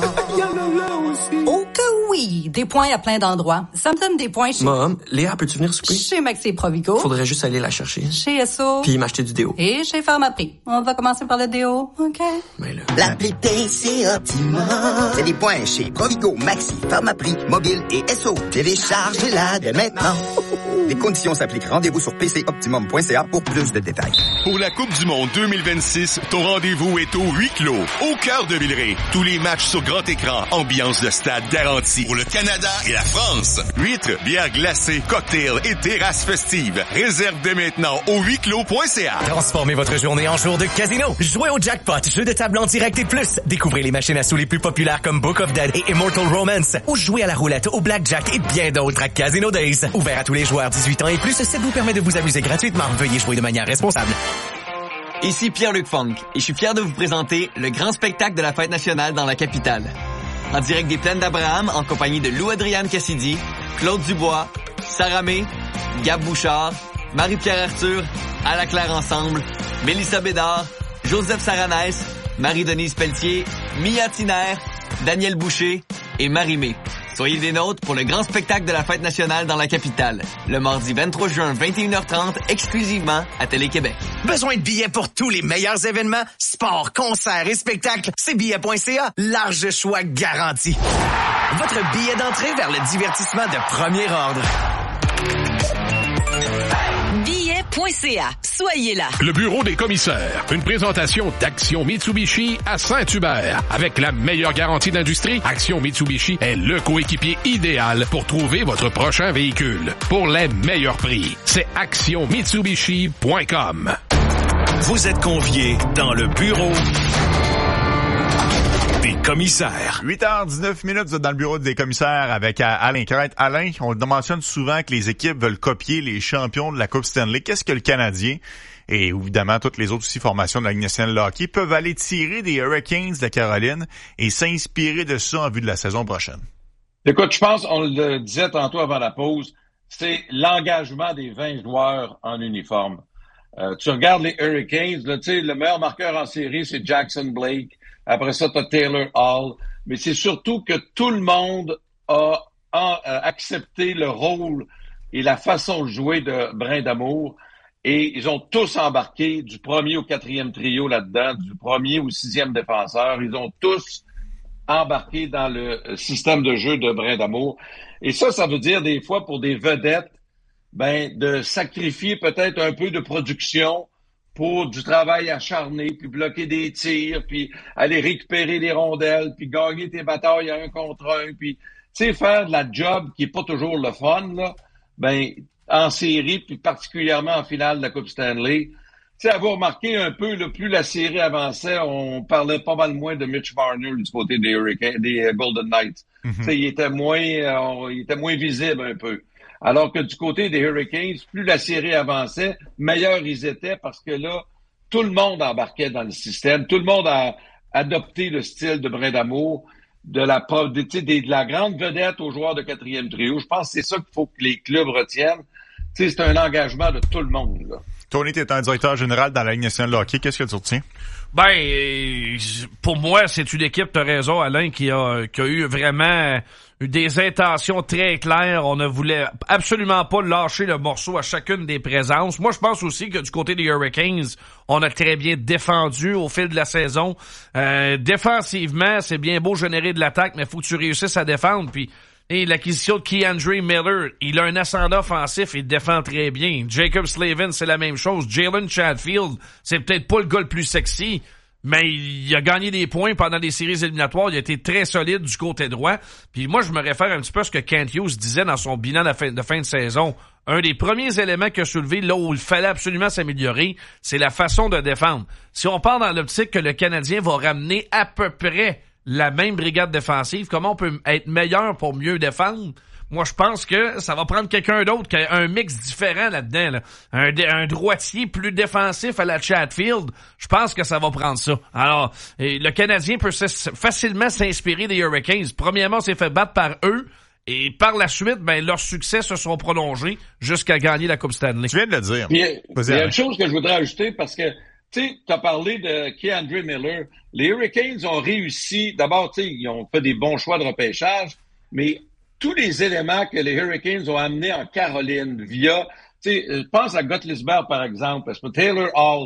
Oh que oui, des points à plein d'endroits. Ça me donne des points chez... Mom, Léa, peux-tu venir souper? Chez Maxi Provigo. Faudrait juste aller la chercher. Chez Esso. Puis m'acheter du déo. Et chez Pharmaprix. On va commencer par le déo, OK? Mais là... L'appli PC Optimum, c'est des points chez Provigo, Maxi, Pharmaprix, Mobile et Esso. Téléchargez-la dès maintenant. Les conditions s'appliquent. Rendez-vous sur PCOptimum.ca pour plus de détails. Pour la Coupe du Monde 2026, ton rendez-vous est au huis clos, au cœur de Villeray. Tous les matchs sur grand écran, ambiance de stade garantie. Pour le Canada et la France, huîtres, bières glacées, cocktails et terrasses festives. Réserve dès maintenant au huisclos.ca. Transformez votre journée en jour de casino. Jouez au jackpot, jeu de table en direct et plus. Découvrez les machines à sous les plus populaires comme Book of Dead et Immortal Romance. Ou jouez à la roulette, au blackjack et bien d'autres à Casino Days. Ouvert à tous les joueurs 18 ans et plus, ça vous permet de vous amuser gratuitement. Veuillez jouer de manière responsable. Ici Pierre-Luc Funk et je suis fier de vous présenter le grand spectacle de la fête nationale dans la capitale. En direct des Plaines d'Abraham, en compagnie de Lou-Adriane Cassidy, Claude Dubois, Sarah May, Gab Bouchard, Marie-Pierre Arthur, Ala Claire Ensemble, Mélissa Bédard, Joseph Saranès, Marie-Denise Pelletier, Mia Tiner, Daniel Boucher et Marie-Mé. Soyez des nôtres pour le grand spectacle de la fête nationale dans la capitale, le mardi 23 juin, 21h30, exclusivement à Télé-Québec. Besoin de billets pour tous les meilleurs événements, sports, concerts et spectacles? C'est billets.ca, large choix garanti. Votre billet d'entrée vers le divertissement de premier ordre. Billet.ca. Soyez là. Le bureau des commissaires. Une présentation d'Action Mitsubishi à Saint-Hubert. Avec la meilleure garantie d'industrie, Action Mitsubishi est le coéquipier idéal pour trouver votre prochain véhicule. Pour les meilleurs prix, c'est actionmitsubishi.com. Vous êtes conviés dans le bureau des commissaires. 8h19, vous êtes dans le bureau des commissaires avec Alain Crête. Alain, on mentionne souvent que les équipes veulent copier les champions de la Coupe Stanley. Qu'est-ce que le Canadien et évidemment toutes les autres aussi formations de la Ligue nationale de hockey peuvent aller tirer des Hurricanes de Caroline et s'inspirer de ça en vue de la saison prochaine? Écoute, je pense, on le disait tantôt avant la pause, c'est l'engagement des 20 joueurs en uniforme. Tu regardes les Hurricanes, là, tu sais, le meilleur marqueur en série, c'est Jackson Blake. Après ça, tu as Taylor Hall. Mais c'est surtout que tout le monde a accepté le rôle et la façon de jouer de Brindamour. Et ils ont tous embarqué du premier au quatrième trio là-dedans, du premier au sixième défenseur. Ils ont tous embarqué dans le système de jeu de Brindamour. Et ça veut dire des fois pour des vedettes, de sacrifier peut-être un peu de production pour du travail acharné, puis bloquer des tirs, puis aller récupérer les rondelles, puis gagner tes batailles à 1 contre 1, puis faire de la job qui est pas toujours le fun, là, en série, puis particulièrement en finale de la Coupe Stanley. Avoir remarqué un peu, là, plus la série avançait, on parlait pas mal moins de Mitch Marner du côté des Hurricanes, des Golden Knights. Mm-hmm. Il était moins visible un peu. Alors que du côté des Hurricanes, plus la série avançait, meilleurs ils étaient parce que là, tout le monde embarquait dans le système. Tout le monde a adopté le style de Brindamour, de la grande vedette aux joueurs de quatrième trio. Je pense que c'est ça qu'il faut que les clubs retiennent. C'est un engagement de tout le monde, là. Tony, t'es un directeur général dans la Ligue nationale de hockey. Qu'est-ce que tu retiens? Ben, pour moi, c'est une équipe, t'as raison, Alain, qui a eu vraiment des intentions très claires. On ne voulait absolument pas lâcher le morceau à chacune des présences. Moi, je pense aussi que du côté des Hurricanes, on a très bien défendu au fil de la saison. Défensivement, c'est bien beau générer de l'attaque, mais faut que tu réussisses à défendre. Puis, l'acquisition de Keandre Miller, il a un ascendant offensif, il défend très bien. Jacob Slavin, c'est la même chose. Jalen Chatfield, c'est peut-être pas le gars le plus sexy, mais il a gagné des points pendant des séries éliminatoires. Il a été très solide du côté droit. Puis moi, je me réfère un petit peu à ce que Kent Hughes disait dans son bilan de fin de saison. Un des premiers éléments qu'il a soulevé, là où il fallait absolument s'améliorer, c'est la façon de défendre. Si on part dans l'optique que le Canadien va ramener à peu près la même brigade défensive, comment on peut être meilleur pour mieux défendre? Moi, je pense que ça va prendre quelqu'un d'autre qui a un mix différent là-dedans. Là. Un droitier plus défensif à la Chatfield, je pense que ça va prendre ça. Alors, le Canadien peut facilement s'inspirer des Hurricanes. Premièrement, on s'est fait battre par eux. Et par la suite, ben leurs succès se sont prolongés jusqu'à gagner la Coupe Stanley. Tu viens de le dire. Il y a une chose que je voudrais ajouter parce que tu sais, tu as parlé de Keandre Miller. Les Hurricanes ont réussi. D'abord, tu sais, ils ont fait des bons choix de repêchage, mais tous les éléments que les Hurricanes ont amenés en Caroline via, tu sais, pense à Gottliesberg, par exemple, parce que Taylor Hall,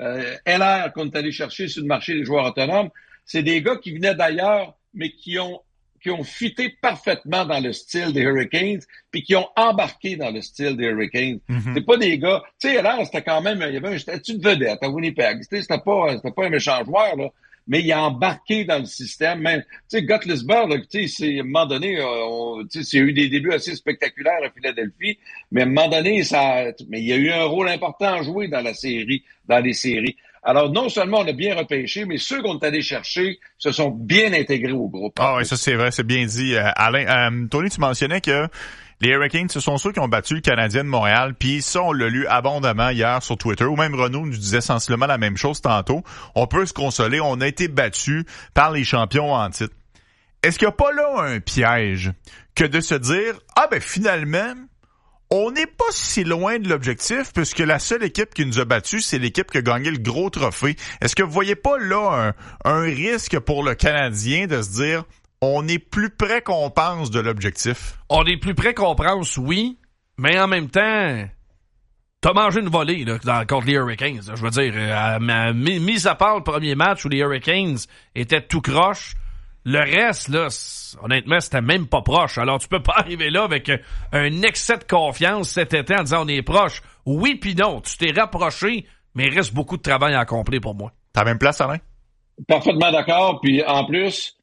LR qu'on est allé chercher sur le marché des joueurs autonomes, c'est des gars qui venaient d'ailleurs, mais qui ont fité parfaitement dans le style des Hurricanes, puis qui ont embarqué dans le style des Hurricanes. Mm-hmm. C'est pas des gars... Tu sais, là, c'était quand même... Il y avait un statut de vedette à Winnipeg. C'était pas un méchant joueur, là, mais il a embarqué dans le système. Même, tu sais, Gottliesberg, tu sais, à un moment donné, il y a eu des débuts assez spectaculaires à Philadelphie, mais à un moment donné, mais il y a eu un rôle important à jouer dans les séries. Alors, non seulement on a bien repêché, mais ceux qu'on est allés chercher se sont bien intégrés au groupe. Ah oui, ça c'est vrai, c'est bien dit. Alain, Tony, tu mentionnais que les Hurricanes, ce sont ceux qui ont battu le Canadien de Montréal, puis ça, on l'a lu abondamment hier sur Twitter, ou même Renaud nous disait sensiblement la même chose tantôt. On peut se consoler, on a été battus par les champions en titre. Est-ce qu'il n'y a pas là un piège que de se dire, finalement... On n'est pas si loin de l'objectif puisque la seule équipe qui nous a battus, c'est l'équipe qui a gagné le gros trophée. Est-ce que vous voyez pas là un risque pour le Canadien de se dire on est plus près qu'on pense de l'objectif? On est plus près qu'on pense, oui, mais en même temps, t'as mangé une volée là, contre les Hurricanes. Là, je veux dire, mis à part le premier match où les Hurricanes étaient tout croche, le reste, là, honnêtement, c'était même pas proche. Alors, tu peux pas arriver là avec un excès de confiance cet été en disant on est proche. Oui pis non, tu t'es rapproché, mais il reste beaucoup de travail à accomplir pour moi. T'as la même place, Alain? Parfaitement d'accord. Puis en plus,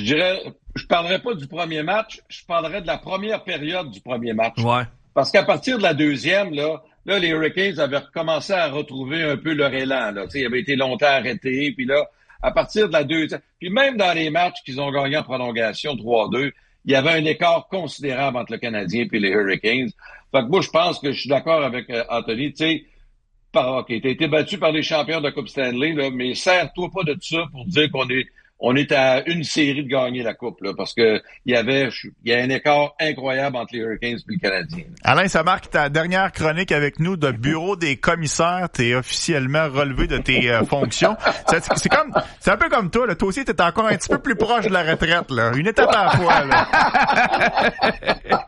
je parlerai pas du premier match, je parlerai de la première période du premier match. Ouais. Parce qu'à partir de la deuxième, là, les Hurricanes avaient recommencé à retrouver un peu leur élan. Là. Ils avaient été longtemps arrêtés, puis là, à partir de la deuxième... Puis même dans les matchs qu'ils ont gagnés en prolongation 3-2, il y avait un écart considérable entre le Canadien et les Hurricanes. Fait que moi, je pense que je suis d'accord avec Anthony. Tu sais, t'as été battu par les champions de la Coupe Stanley, là, mais sers-toi pas de ça pour dire qu'on est à une série de gagner la Coupe, là, parce que il y a un écart incroyable entre les Hurricanes et le Canadien. Alain, ça marque ta dernière chronique avec nous de bureau des commissaires. T'es officiellement relevé de tes fonctions. C'est un peu comme toi, là. Toi aussi, t'es encore un petit peu plus proche de la retraite, là. Une étape à la fois, là.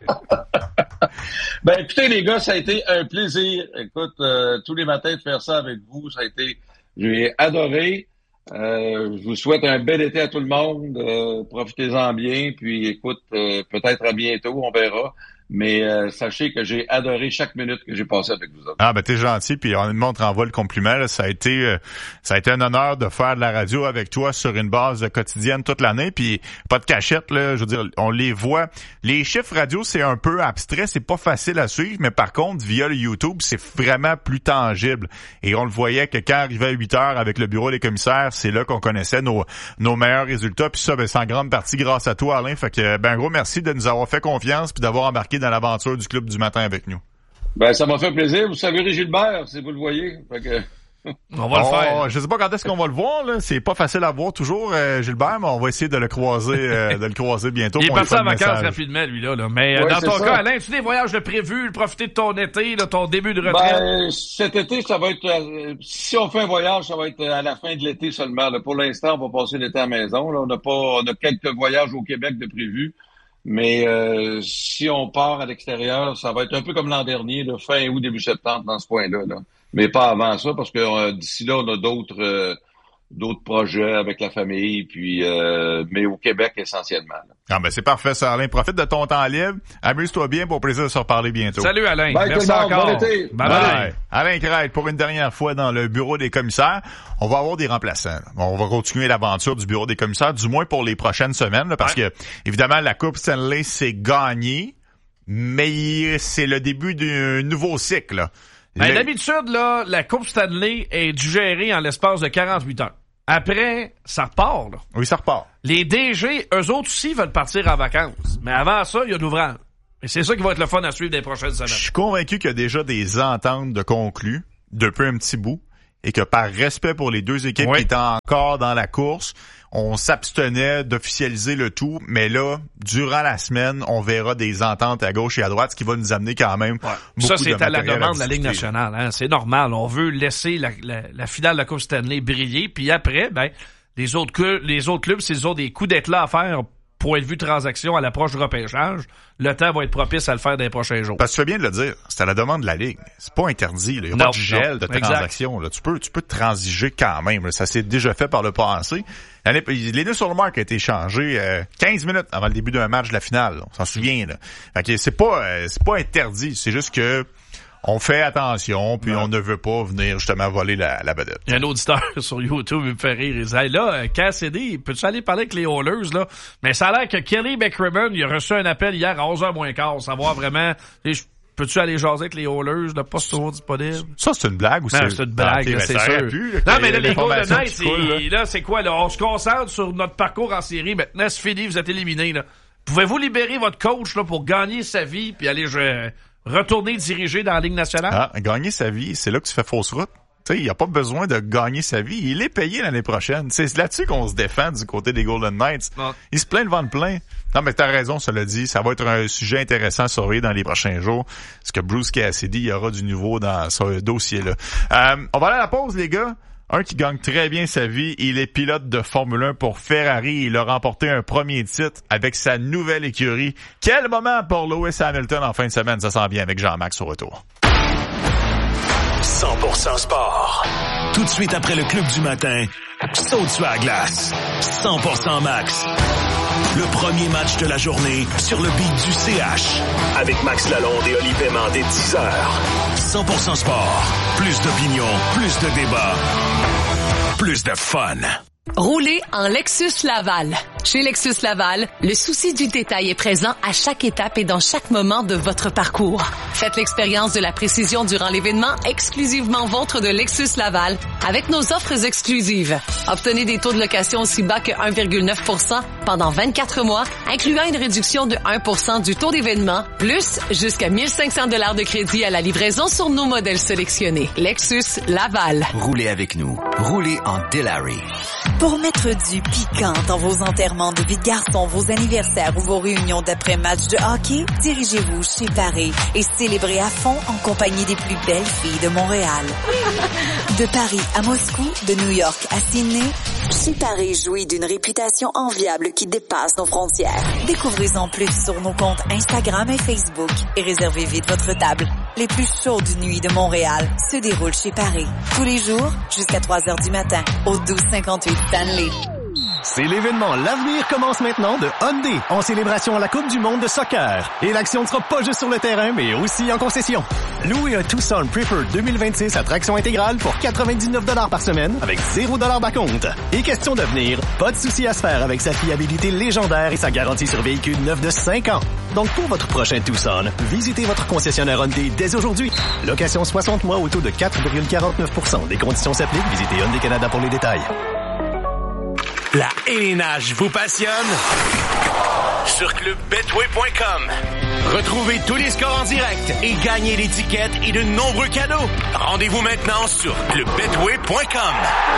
Ben, écoutez, les gars, ça a été un plaisir. Écoute, tous les matins de faire ça avec vous, j'ai adoré. Je vous souhaite un bel été à tout le monde. Profitez-en bien. Puis écoute, peut-être à bientôt, on verra. Mais sachez que j'ai adoré chaque minute que j'ai passée avec vous autres. Ah ben t'es gentil, puis honnêtement on te renvoie le compliment. Là. Ça a été un honneur de faire de la radio avec toi sur une base quotidienne toute l'année. Puis pas de cachette, là. Je veux dire, on les voit. Les chiffres radio, c'est un peu abstrait, c'est pas facile à suivre, mais par contre, via le YouTube, c'est vraiment plus tangible. Et on le voyait que quand arrivait à 8 heures avec le bureau des commissaires, c'est là qu'on connaissait nos meilleurs résultats. Puis ça, ben, c'est en grande partie grâce à toi, Alain. Fait que ben gros merci de nous avoir fait confiance puis d'avoir embarqué dans l'aventure du Club du matin avec nous. Ben, ça m'a fait plaisir. Vous savez Gilbert, si vous le voyez. Fait que... On va le faire. Je sais pas quand est-ce qu'on va le voir, là. C'est pas facile à voir toujours, Gilbert, mais on va essayer de le croiser bientôt. Il est parti en vacances rapidement, lui, là. Mais dans ton cas, Alain, tu as des voyages de prévus, profiter de ton été, là, ton début de retraite? Cet été, ça va être, si on fait un voyage, ça va être à la fin de l'été seulement, là. Pour l'instant, on va passer l'été à la maison, là. On a quelques voyages au Québec de prévus. Mais si on part à l'extérieur, ça va être un peu comme l'an dernier, là, fin août, début septembre, dans ce coin-là. Là. Mais pas avant ça, parce que d'ici là, on a d'autres projets avec la famille, puis mais au Québec essentiellement. Là. Ah ben c'est parfait, ça, Alain. Profite de ton temps libre. Amuse-toi bien, pour plaisir de se reparler bientôt. Salut Alain. Bye, merci encore. Bon été. Bye. Alain Crête, pour une dernière fois dans le bureau des commissaires. On va avoir des remplaçants. On va continuer l'aventure du bureau des commissaires, du moins pour les prochaines semaines, là, parce que évidemment la Coupe Stanley c'est gagné, mais c'est le début d'un nouveau cycle. Là. D'habitude, là, la Coupe Stanley est digérée en l'espace de 48 heures. Après, ça repart, là. Oui, ça repart. Les DG, eux autres aussi, veulent partir en vacances. Mais avant ça, il y a de l'ouvrage. Et c'est ça qui va être le fun à suivre des prochaines semaines. Je suis convaincu qu'il y a déjà des ententes de conclues depuis un petit bout et que par respect pour les deux équipes qui étaient encore dans la course, on s'abstenait d'officialiser le tout, mais là, durant la semaine, on verra des ententes à gauche et à droite, ce qui va nous amener quand même beaucoup ça, c'est de à la demande de la à Ligue nationale. Hein? C'est normal. On veut laisser la finale de la Coupe Stanley briller, puis après, les autres clubs, s'ils ont des coups d'éclat à faire, point de vue transaction à l'approche du repêchage, le temps va être propice à le faire dans les prochains jours. Parce que tu fais bien de le dire, c'est à la demande de la Ligue. C'est pas interdit. Il n'y a pas de gel de transaction. Là. Tu peux transiger quand même. Là. Ça s'est déjà fait par le passé. Linus Ullmark a été échangé 15 minutes avant le début d'un match de la finale. Là. On s'en souvient. Là. Fait que c'est pas interdit. C'est juste que on fait attention, puis on ne veut pas venir justement voler la vedette. Il y a un auditeur sur YouTube, il me fait rire. Il dit, là, Cassidy, peux-tu aller parler avec les Oilers, là? Mais ça a l'air que Kelly McCrimmon, il a reçu un appel hier à 11h moins quart, savoir vraiment, peux-tu aller jaser avec les Oilers, là, pas toujours disponible? Ça, c'est une blague ou c'est une blague, là, c'est sûr. Non, mais là, les Golden Knights, là, c'est quoi, là? On se concentre sur notre parcours en série. Maintenant, c'est fini, vous êtes éliminés, là. Pouvez-vous libérer votre coach, là, pour gagner sa vie, puis aller retourner diriger dans la Ligue nationale? Ah, gagner sa vie, c'est là que tu fais fausse route. Tu sais, il n'y a pas besoin de gagner sa vie. Il est payé l'année prochaine. C'est là-dessus qu'on se défend du côté des Golden Knights. Non. Il se plaint le ventre plein. Non, mais t'as raison, cela dit. Ça va être un sujet intéressant à surveiller dans les prochains jours. Parce que Bruce Cassidy, il y aura du nouveau dans ce dossier-là. On va aller à la pause, les gars. Un qui gagne très bien sa vie, il est pilote de Formule 1 pour Ferrari. Il a remporté un premier titre avec sa nouvelle écurie. Quel moment pour Lewis Hamilton en fin de semaine. Ça s'en vient avec Jean-Max au retour. 100% sport. Tout de suite après le club du matin, saute sur la glace. 100% max. Le premier match de la journée sur le beat du CH. Avec Max Lalonde et Oli Paiement dès 10h. 100% sport. Plus d'opinion, plus de débat, plus de fun. Roulez en Lexus Laval. Chez Lexus Laval, le souci du détail est présent à chaque étape et dans chaque moment de votre parcours. Faites l'expérience de la précision durant l'événement exclusivement vôtre de Lexus Laval avec nos offres exclusives. Obtenez des taux de location aussi bas que 1,9% pendant 24 mois, incluant une réduction de 1% du taux d'événement, plus jusqu'à 1500 $ de crédit à la livraison sur nos modèles sélectionnés. Lexus Laval. Roulez avec nous. Roulez en Delary. Pour mettre du piquant dans vos enterrements de vie de garçon, vos anniversaires ou vos réunions d'après-match de hockey, dirigez-vous chez Paris et célébrez à fond en compagnie des plus belles filles de Montréal. De Paris à Moscou, de New York à Sydney, chez Paris jouit d'une réputation enviable qui dépasse nos frontières. Découvrez-en plus sur nos comptes Instagram et Facebook et réservez vite votre table. Les plus chaudes nuits de Montréal se déroulent chez Paris. Tous les jours, jusqu'à 3h du matin, au 1258 Stanley. C'est l'événement L'Avenir commence maintenant de Hyundai en célébration à la Coupe du monde de soccer. Et l'action ne sera pas juste sur le terrain, mais aussi en concession. Louez un Tucson Preferred 2026 à traction intégrale pour 99 $ par semaine avec 0 $ d'acompte. Et question d'avenir, pas de souci à se faire avec sa fiabilité légendaire et sa garantie sur véhicule neuf de 5 ans. Donc pour votre prochain Tucson, visitez votre concessionnaire Hyundai dès aujourd'hui. Location 60 mois au taux de 4,49%. Des conditions s'appliquent. Visitez Hyundai Canada pour les détails. La LNH vous passionne? sur clubbetway.com. Retrouvez tous les scores en direct et gagnez des tickets et de nombreux cadeaux. Rendez-vous maintenant sur clubbetway.com.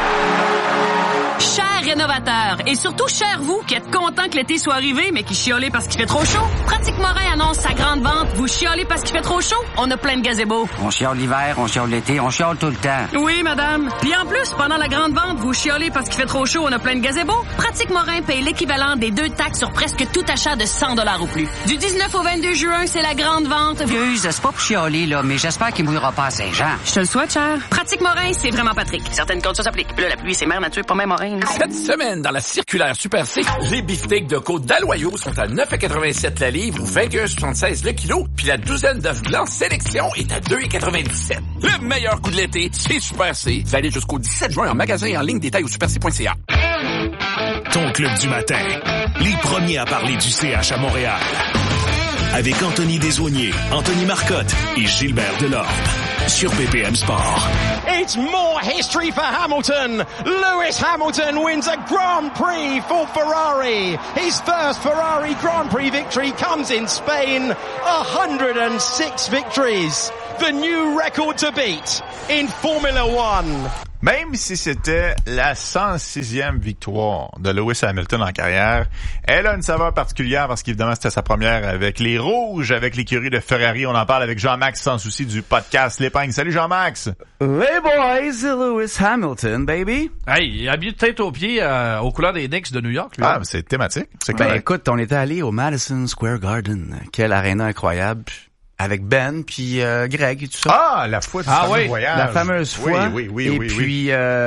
Chers rénovateurs, et surtout chers vous qui êtes contents que l'été soit arrivé, mais qui chiolez parce qu'il fait trop chaud, Pratique Morin annonce sa grande vente. Vous chiolez parce qu'il fait trop chaud? On a plein de gazebos. On chiole l'hiver, on chiole l'été, on chiole tout le temps. Oui, madame. Puis en plus, pendant la grande vente, vous chiolez parce qu'il fait trop chaud, on a plein de gazebos. Pratique Morin paye l'équivalent des 2 taxes sur presque tout achat de 100 $ ou plus. Du 19 au 22 juin, c'est la grande vente. Excuse, c'est pas pour chialer, là, mais j'espère qu'il mouillera pas à Saint-Jean. Je te le souhaite, cher. Pratique Morin, c'est vraiment Patrick. Certaines conditions s'appliquent. Puis là, la pluie, c'est mère nature, pas même Morin. Cette semaine, dans la circulaire Super C, les beefsteaks de côte d'Aloyau sont à 9,87 la livre ou 21,76 le kilo, puis la douzaine d'œufs blancs sélection est à 2,97. Le meilleur coup de l'été, c'est Super C. Valide jusqu'au 17 juin en magasin et en ligne, détail au superc.ca. Ton club du matin, les premiers à parler du CH à Montréal. Avec Anthony Desaulniers, Anthony Marcotte et Gilbert Delorme. Sur BPM Sport. It's more history for Hamilton. Lewis Hamilton wins a Grand Prix for Ferrari. His first Ferrari Grand Prix victory comes in Spain. 106 victories. The new record to beat in Formula One. Même si c'était la 106e victoire de Lewis Hamilton en carrière, elle a une saveur particulière parce qu'évidemment c'était sa première avec les Rouges, avec l'écurie de Ferrari. On en parle avec Jean-Max Sans Souci du podcast L'Épingle. Salut Jean-Max! Les boys, Lewis Hamilton, baby! Hey, habillé de tête aux pieds aux couleurs des Knicks de New York. Lui. Ah, c'est thématique. C'est ben écoute, on était allé au Madison Square Garden. Quelle aréna incroyable! Avec Ben puis Greg et tout ça. Ah, la fois du fameux voyage. La fameuse fois. Oui. Et puis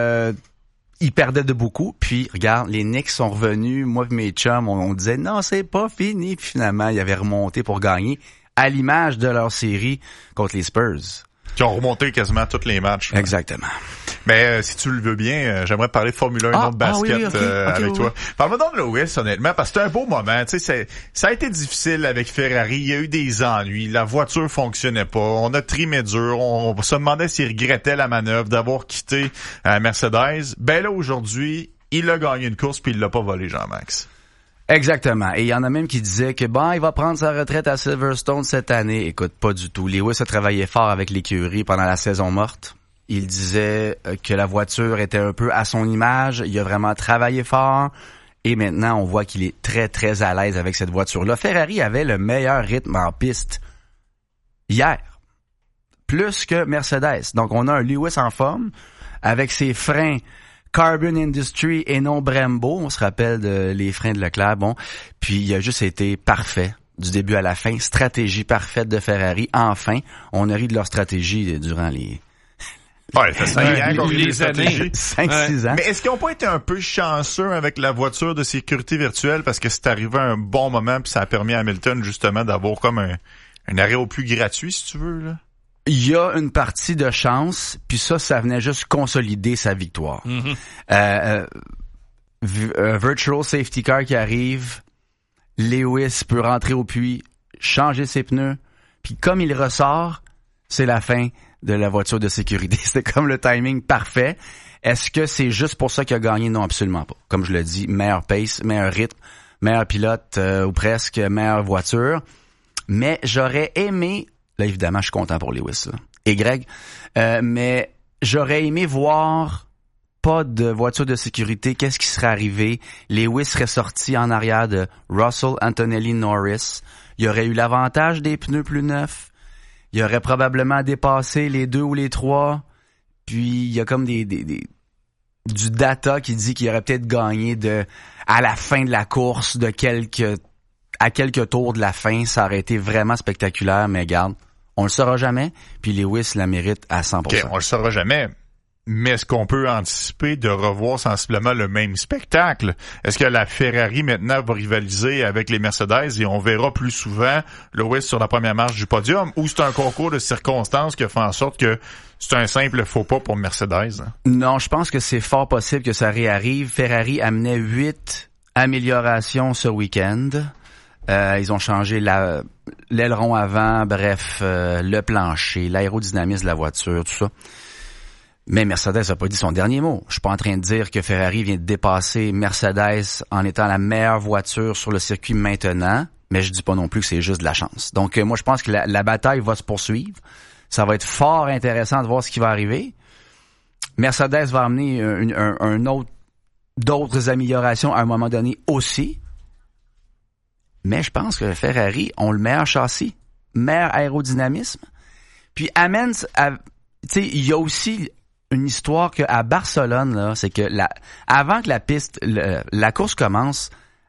ils perdaient de beaucoup. Puis regarde, les Knicks sont revenus. Moi et mes chums, on disait non, c'est pas fini. Puis finalement, ils avaient remonté pour gagner, à l'image de leur série contre les Spurs. Qui ont remonté quasiment tous les matchs. Exactement. Mais si tu le veux bien, j'aimerais parler de Formule 1 de basket avec toi. Parle-moi donc de Lewis, honnêtement, parce que c'était un beau moment. Tu sais, ça a été difficile avec Ferrari. Il y a eu des ennuis. La voiture fonctionnait pas. On a trimé dur. On se demandait s'il regrettait la manœuvre d'avoir quitté Mercedes. Ben là, aujourd'hui, il a gagné une course puis il l'a pas volé, Jean-Max. Exactement. Et il y en a même qui disaient que il va prendre sa retraite à Silverstone cette année. Écoute, pas du tout. Lewis a travaillé fort avec l'écurie pendant la saison morte. Il disait que la voiture était un peu à son image. Il a vraiment travaillé fort. Et maintenant, on voit qu'il est très, très à l'aise avec cette voiture-là. Ferrari avait le meilleur rythme en piste hier. Plus que Mercedes. Donc, on a un Lewis en forme avec ses freins Carbon Industry et non Brembo. On se rappelle les freins de Leclerc. Bon. Puis, il a juste été parfait. Du début à la fin. Stratégie parfaite de Ferrari. Enfin, on a ri de leur stratégie durant les... Ouais, ça fait les années. 5-6 ans. Mais est-ce qu'ils n'ont pas été un peu chanceux avec la voiture de sécurité virtuelle parce que c'est arrivé à un bon moment puis ça a permis à Hamilton justement d'avoir comme un arrêt au plus gratuit, si tu veux, là? Il y a une partie de chance, puis ça venait juste consolider sa victoire. Mm-hmm. Virtual safety car qui arrive, Lewis peut rentrer au puits, changer ses pneus, puis comme il ressort, c'est la fin de la voiture de sécurité. C'était comme le timing parfait. Est-ce que c'est juste pour ça qu'il a gagné? Non, absolument pas. Comme je le dis, meilleur pace, meilleur rythme, meilleur pilote ou presque, meilleure voiture. Mais j'aurais aimé... Là, évidemment, je suis content pour Lewis là. Et Greg. Mais j'aurais aimé voir pas de voiture de sécurité. Qu'est-ce qui serait arrivé? Lewis serait sorti en arrière de Russell, Antonelli, Norris. Il y aurait eu l'avantage des pneus plus neufs. Il aurait probablement dépassé les 2 ou les 3. Puis, il y a comme du data qui dit qu'il aurait peut-être gagné à la fin de la course à quelques tours de la fin. Ça aurait été vraiment spectaculaire, mais regarde, on le saura jamais. Puis Lewis la mérite à 100%. OK, on le saura jamais. Mais est-ce qu'on peut anticiper de revoir sensiblement le même spectacle? Est-ce que la Ferrari maintenant va rivaliser avec les Mercedes et on verra plus souvent Lewis sur la première marche du podium? Ou c'est un concours de circonstances qui fait en sorte que c'est un simple faux pas pour Mercedes? Hein? Non, je pense que c'est fort possible que ça réarrive. Ferrari amenait 8 améliorations ce week-end. Ils ont changé l'aileron avant, bref, le plancher, l'aérodynamisme de la voiture, tout ça. Mais Mercedes n'a pas dit son dernier mot. Je suis pas en train de dire que Ferrari vient de dépasser Mercedes en étant la meilleure voiture sur le circuit maintenant, mais je dis pas non plus que c'est juste de la chance. Donc moi je pense que la bataille va se poursuivre. Ça va être fort intéressant de voir ce qui va arriver. Mercedes va amener d'autres améliorations à un moment donné aussi. Mais je pense que Ferrari ont le meilleur châssis, meilleur aérodynamisme. Puis amène, tu sais, il y a aussi une histoire qu'à Barcelone, là, c'est que avant que la course commence,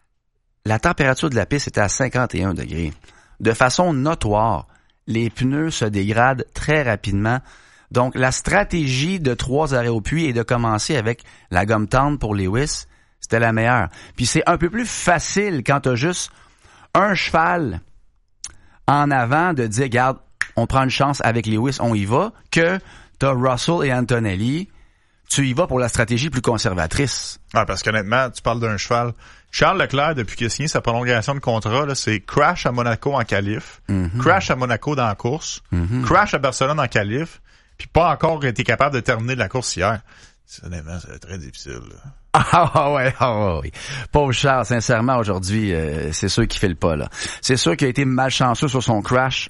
la température de la piste était à 51 degrés. De façon notoire, les pneus se dégradent très rapidement. Donc, la stratégie de 3 arrêts au puits et de commencer avec la gomme tendre pour Lewis, c'était la meilleure. Puis c'est un peu plus facile quand t'as juste un cheval en avant de dire, regarde, on prend une chance avec Lewis, on y va, que t'as Russell et Antonelli, tu y vas pour la stratégie plus conservatrice. Ah, parce qu'honnêtement, tu parles d'un cheval. Charles Leclerc, depuis qu'il a signé sa prolongation de contrat, là, c'est crash à Monaco en qualif, crash à Monaco dans la course, crash à Barcelone en qualif, puis pas encore été capable de terminer la course hier. Honnêtement, c'est très difficile. Là. Ah ouais. Pauvre Charles, sincèrement, aujourd'hui, c'est sûr qu'il fait le pas, là. C'est sûr qu'il a été malchanceux sur son crash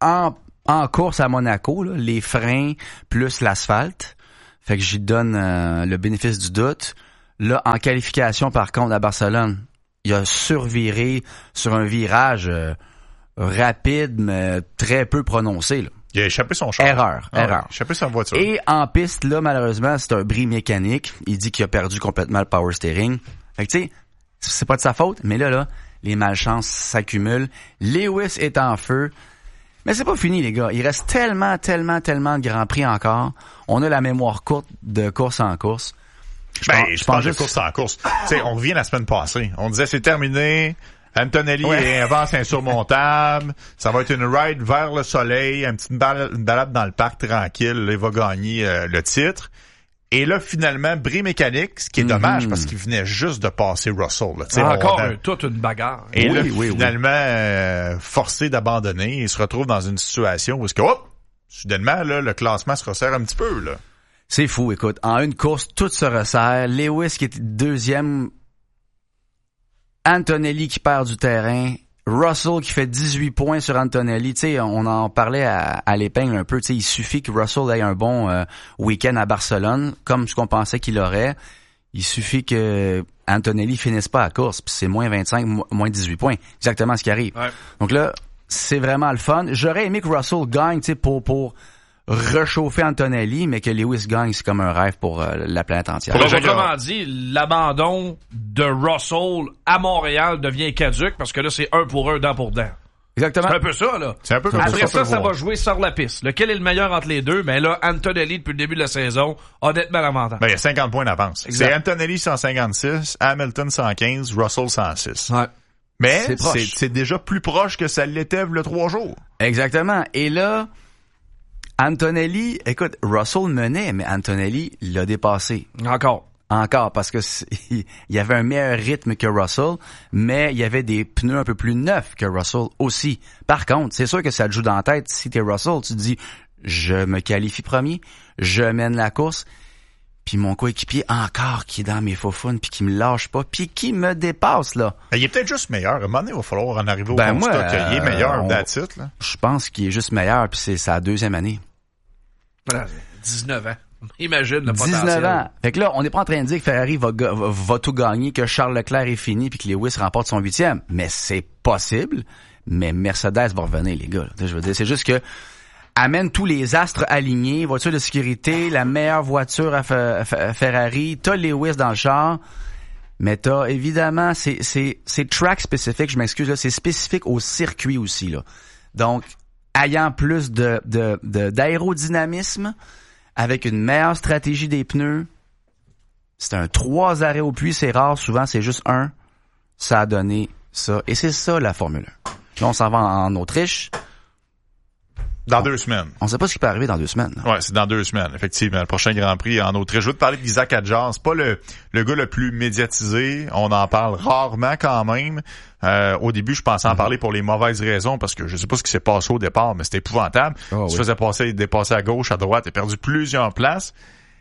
en course à Monaco, là, les freins plus l'asphalte. Fait que j'y donne le bénéfice du doute. Là, en qualification, par contre, à Barcelone, il a surviré sur un virage rapide, mais très peu prononcé. Là. Il a échappé son char. Erreur. Il a échappé sa voiture. Et en piste, là, malheureusement, c'est un bris mécanique. Il dit qu'il a perdu complètement le power steering. Fait que, tu sais, c'est pas de sa faute, mais là, les malchances s'accumulent. Lewis est en feu. Mais c'est pas fini, les gars. Il reste tellement de Grands Prix encore. On a la mémoire courte de course en course. Je pense juste course en course. Tu sais, on revient la semaine passée. On disait c'est terminé. Antonelli avance insurmontable. Ça va être une ride vers le soleil, une balade dans le parc tranquille. Là, il va gagner le titre. Et là, finalement, bris mécanique, ce qui est dommage parce qu'il venait juste de passer Russell. Là. Encore toute une bagarre. Et là, finalement, forcé d'abandonner, il se retrouve dans une situation où soudainement, là, le classement se resserre un petit peu. Là. C'est fou, écoute. En une course, tout se resserre. Lewis qui est deuxième. Antonelli qui perd du terrain. Russell qui fait 18 points sur Antonelli. Tu sais, on en parlait à l'épingle un peu. Tu sais, il suffit que Russell ait un bon week-end à Barcelone, comme ce qu'on pensait qu'il aurait. Il suffit que Antonelli finisse pas la course, puis c'est moins 25, moins 18 points. Exactement ce qui arrive. Ouais. Donc là, c'est vraiment le fun. J'aurais aimé que Russell gagne, tu sais, pour réchauffer Antonelli, mais que Lewis gagne, c'est comme un rêve pour la planète entière. Donc, autrement dit, l'abandon de Russell à Montréal devient caduque parce que là, c'est 1 pour 1, dent pour dent. Exactement. C'est un peu ça, là. C'est un peu comme après ça va jouer sur la piste. Lequel est le meilleur entre les deux? Mais là, Antonelli, depuis le début de la saison, honnêtement, l'avantage. Ben, il y a 50 points d'avance. C'est Antonelli 156, Hamilton 115, Russell 106. Ouais. Mais c'est déjà plus proche que ça l'était le 3 jours. Exactement. Et là, Antonelli, écoute, Russell menait, mais Antonelli l'a dépassé. Encore, parce que il y avait un meilleur rythme que Russell, mais il y avait des pneus un peu plus neufs que Russell aussi. Par contre, c'est sûr que ça te joue dans la tête. Si t'es Russell, tu te dis, je me qualifie premier, je mène la course, puis mon coéquipier encore qui est dans mes faufounes, puis qui me lâche pas, puis qui me dépasse, là. Il est peut-être juste meilleur. À un moment donné, il va falloir en arriver au constat qu'il est meilleur d'attitude, là. Je pense qu'il est juste meilleur, puis c'est sa deuxième année. Voilà, 19 ans. Imagine le potentiel. 19 ans. Fait que là, on n'est pas en train de dire que Ferrari va tout gagner, que Charles Leclerc est fini puis que Lewis remporte son 8e. Mais c'est possible. Mais Mercedes va revenir, les gars. Je veux dire, c'est juste que amène tous les astres alignés, voiture de sécurité, la meilleure voiture à Ferrari, t'as Lewis dans le char. Mais t'as, évidemment, c'est track spécifique, je m'excuse, là, c'est spécifique au circuit aussi, là. Donc, ayant plus d'aérodynamisme, avec une meilleure stratégie des pneus. C'est un 3 arrêts au puits, c'est rare. Souvent, c'est juste un. Ça a donné ça. Et c'est ça, la Formule 1. Là, on s'en va en Autriche. Dans 2 semaines. On sait pas ce qui peut arriver dans 2 semaines. Ouais, c'est dans 2 semaines, effectivement. Le prochain Grand Prix en Autriche. Je veux te parler d'Isaac Hadjar. C'est pas le gars le plus médiatisé. On en parle rarement quand même. Au début, je pensais en parler pour les mauvaises raisons parce que je sais pas ce qui s'est passé au départ, mais c'était épouvantable. Il se faisait dépasser à gauche, à droite, il a perdu plusieurs places.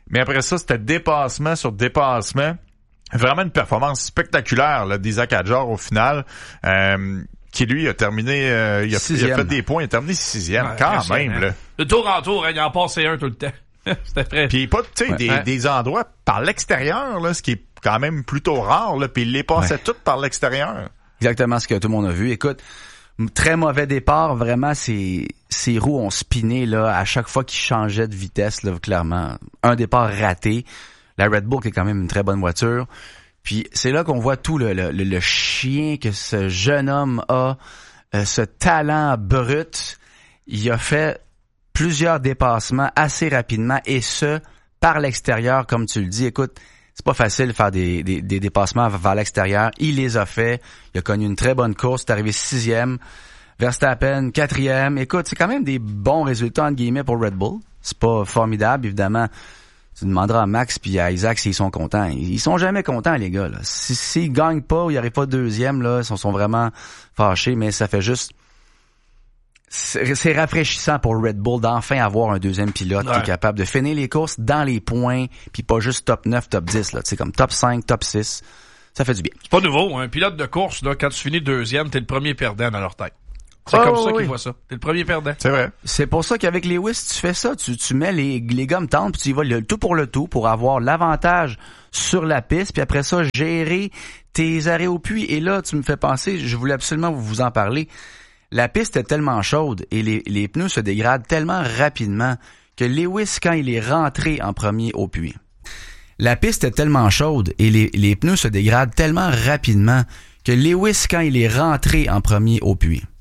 Mais après ça, c'était dépassement sur dépassement. Vraiment une performance spectaculaire là, d'Isaac Hadjar au final. Qui lui a terminé, il a fait des points, il a terminé 6e quand même. Là. De tour en tour, il en passait un tout le temps. C'était très... Puis pas, tu sais, des endroits par l'extérieur, là, ce qui est quand même plutôt rare, là, puis il les passait toutes par l'extérieur. Exactement ce que tout le monde a vu. Écoute, très mauvais départ, vraiment, ses roues ont spiné là à chaque fois qu'il changeait de vitesse, là, clairement. Un départ raté. La Red Bull qui est quand même une très bonne voiture. Puis c'est là qu'on voit tout le chien que ce jeune homme a, ce talent brut. Il a fait plusieurs dépassements assez rapidement et ce, par l'extérieur, comme tu le dis. Écoute, c'est pas facile de faire des dépassements vers l'extérieur. Il les a fait. Il a connu une très bonne course. C'est arrivé 6e. Verstappen, 4e. Écoute, c'est quand même des bons résultats, entre guillemets, pour Red Bull. C'est pas formidable, évidemment. Tu demanderas à Max puis à Isaac s'ils sont contents. Ils sont jamais contents, les gars. Là. S'ils gagnent pas ou ils n'arrivent pas deuxième, là, ils sont vraiment fâchés, mais ça fait juste... C'est rafraîchissant pour Red Bull d'enfin avoir un deuxième pilote qui est capable de finir les courses dans les points, puis pas juste top 9, top 10, là, tu sais, comme top 5, top 6. Ça fait du bien. C'est pas nouveau. Un pilote de course, là, quand tu finis deuxième, t'es le premier perdant dans leur tête. C'est comme ça qu'ils voient ça. T'es le premier perdant. C'est vrai. C'est pour ça qu'avec Lewis, tu fais ça. Tu mets les gommes tendres, puis tu y vas le tout pour avoir l'avantage sur la piste, puis après ça, gérer tes arrêts au puits. Et là, tu me fais penser, je voulais absolument vous en parler. La piste est tellement chaude et les pneus se dégradent tellement rapidement que Lewis, quand il est rentré en premier au puits, la piste est tellement chaude et les pneus se dégradent tellement rapidement que Lewis, quand il est rentré en premier au puits,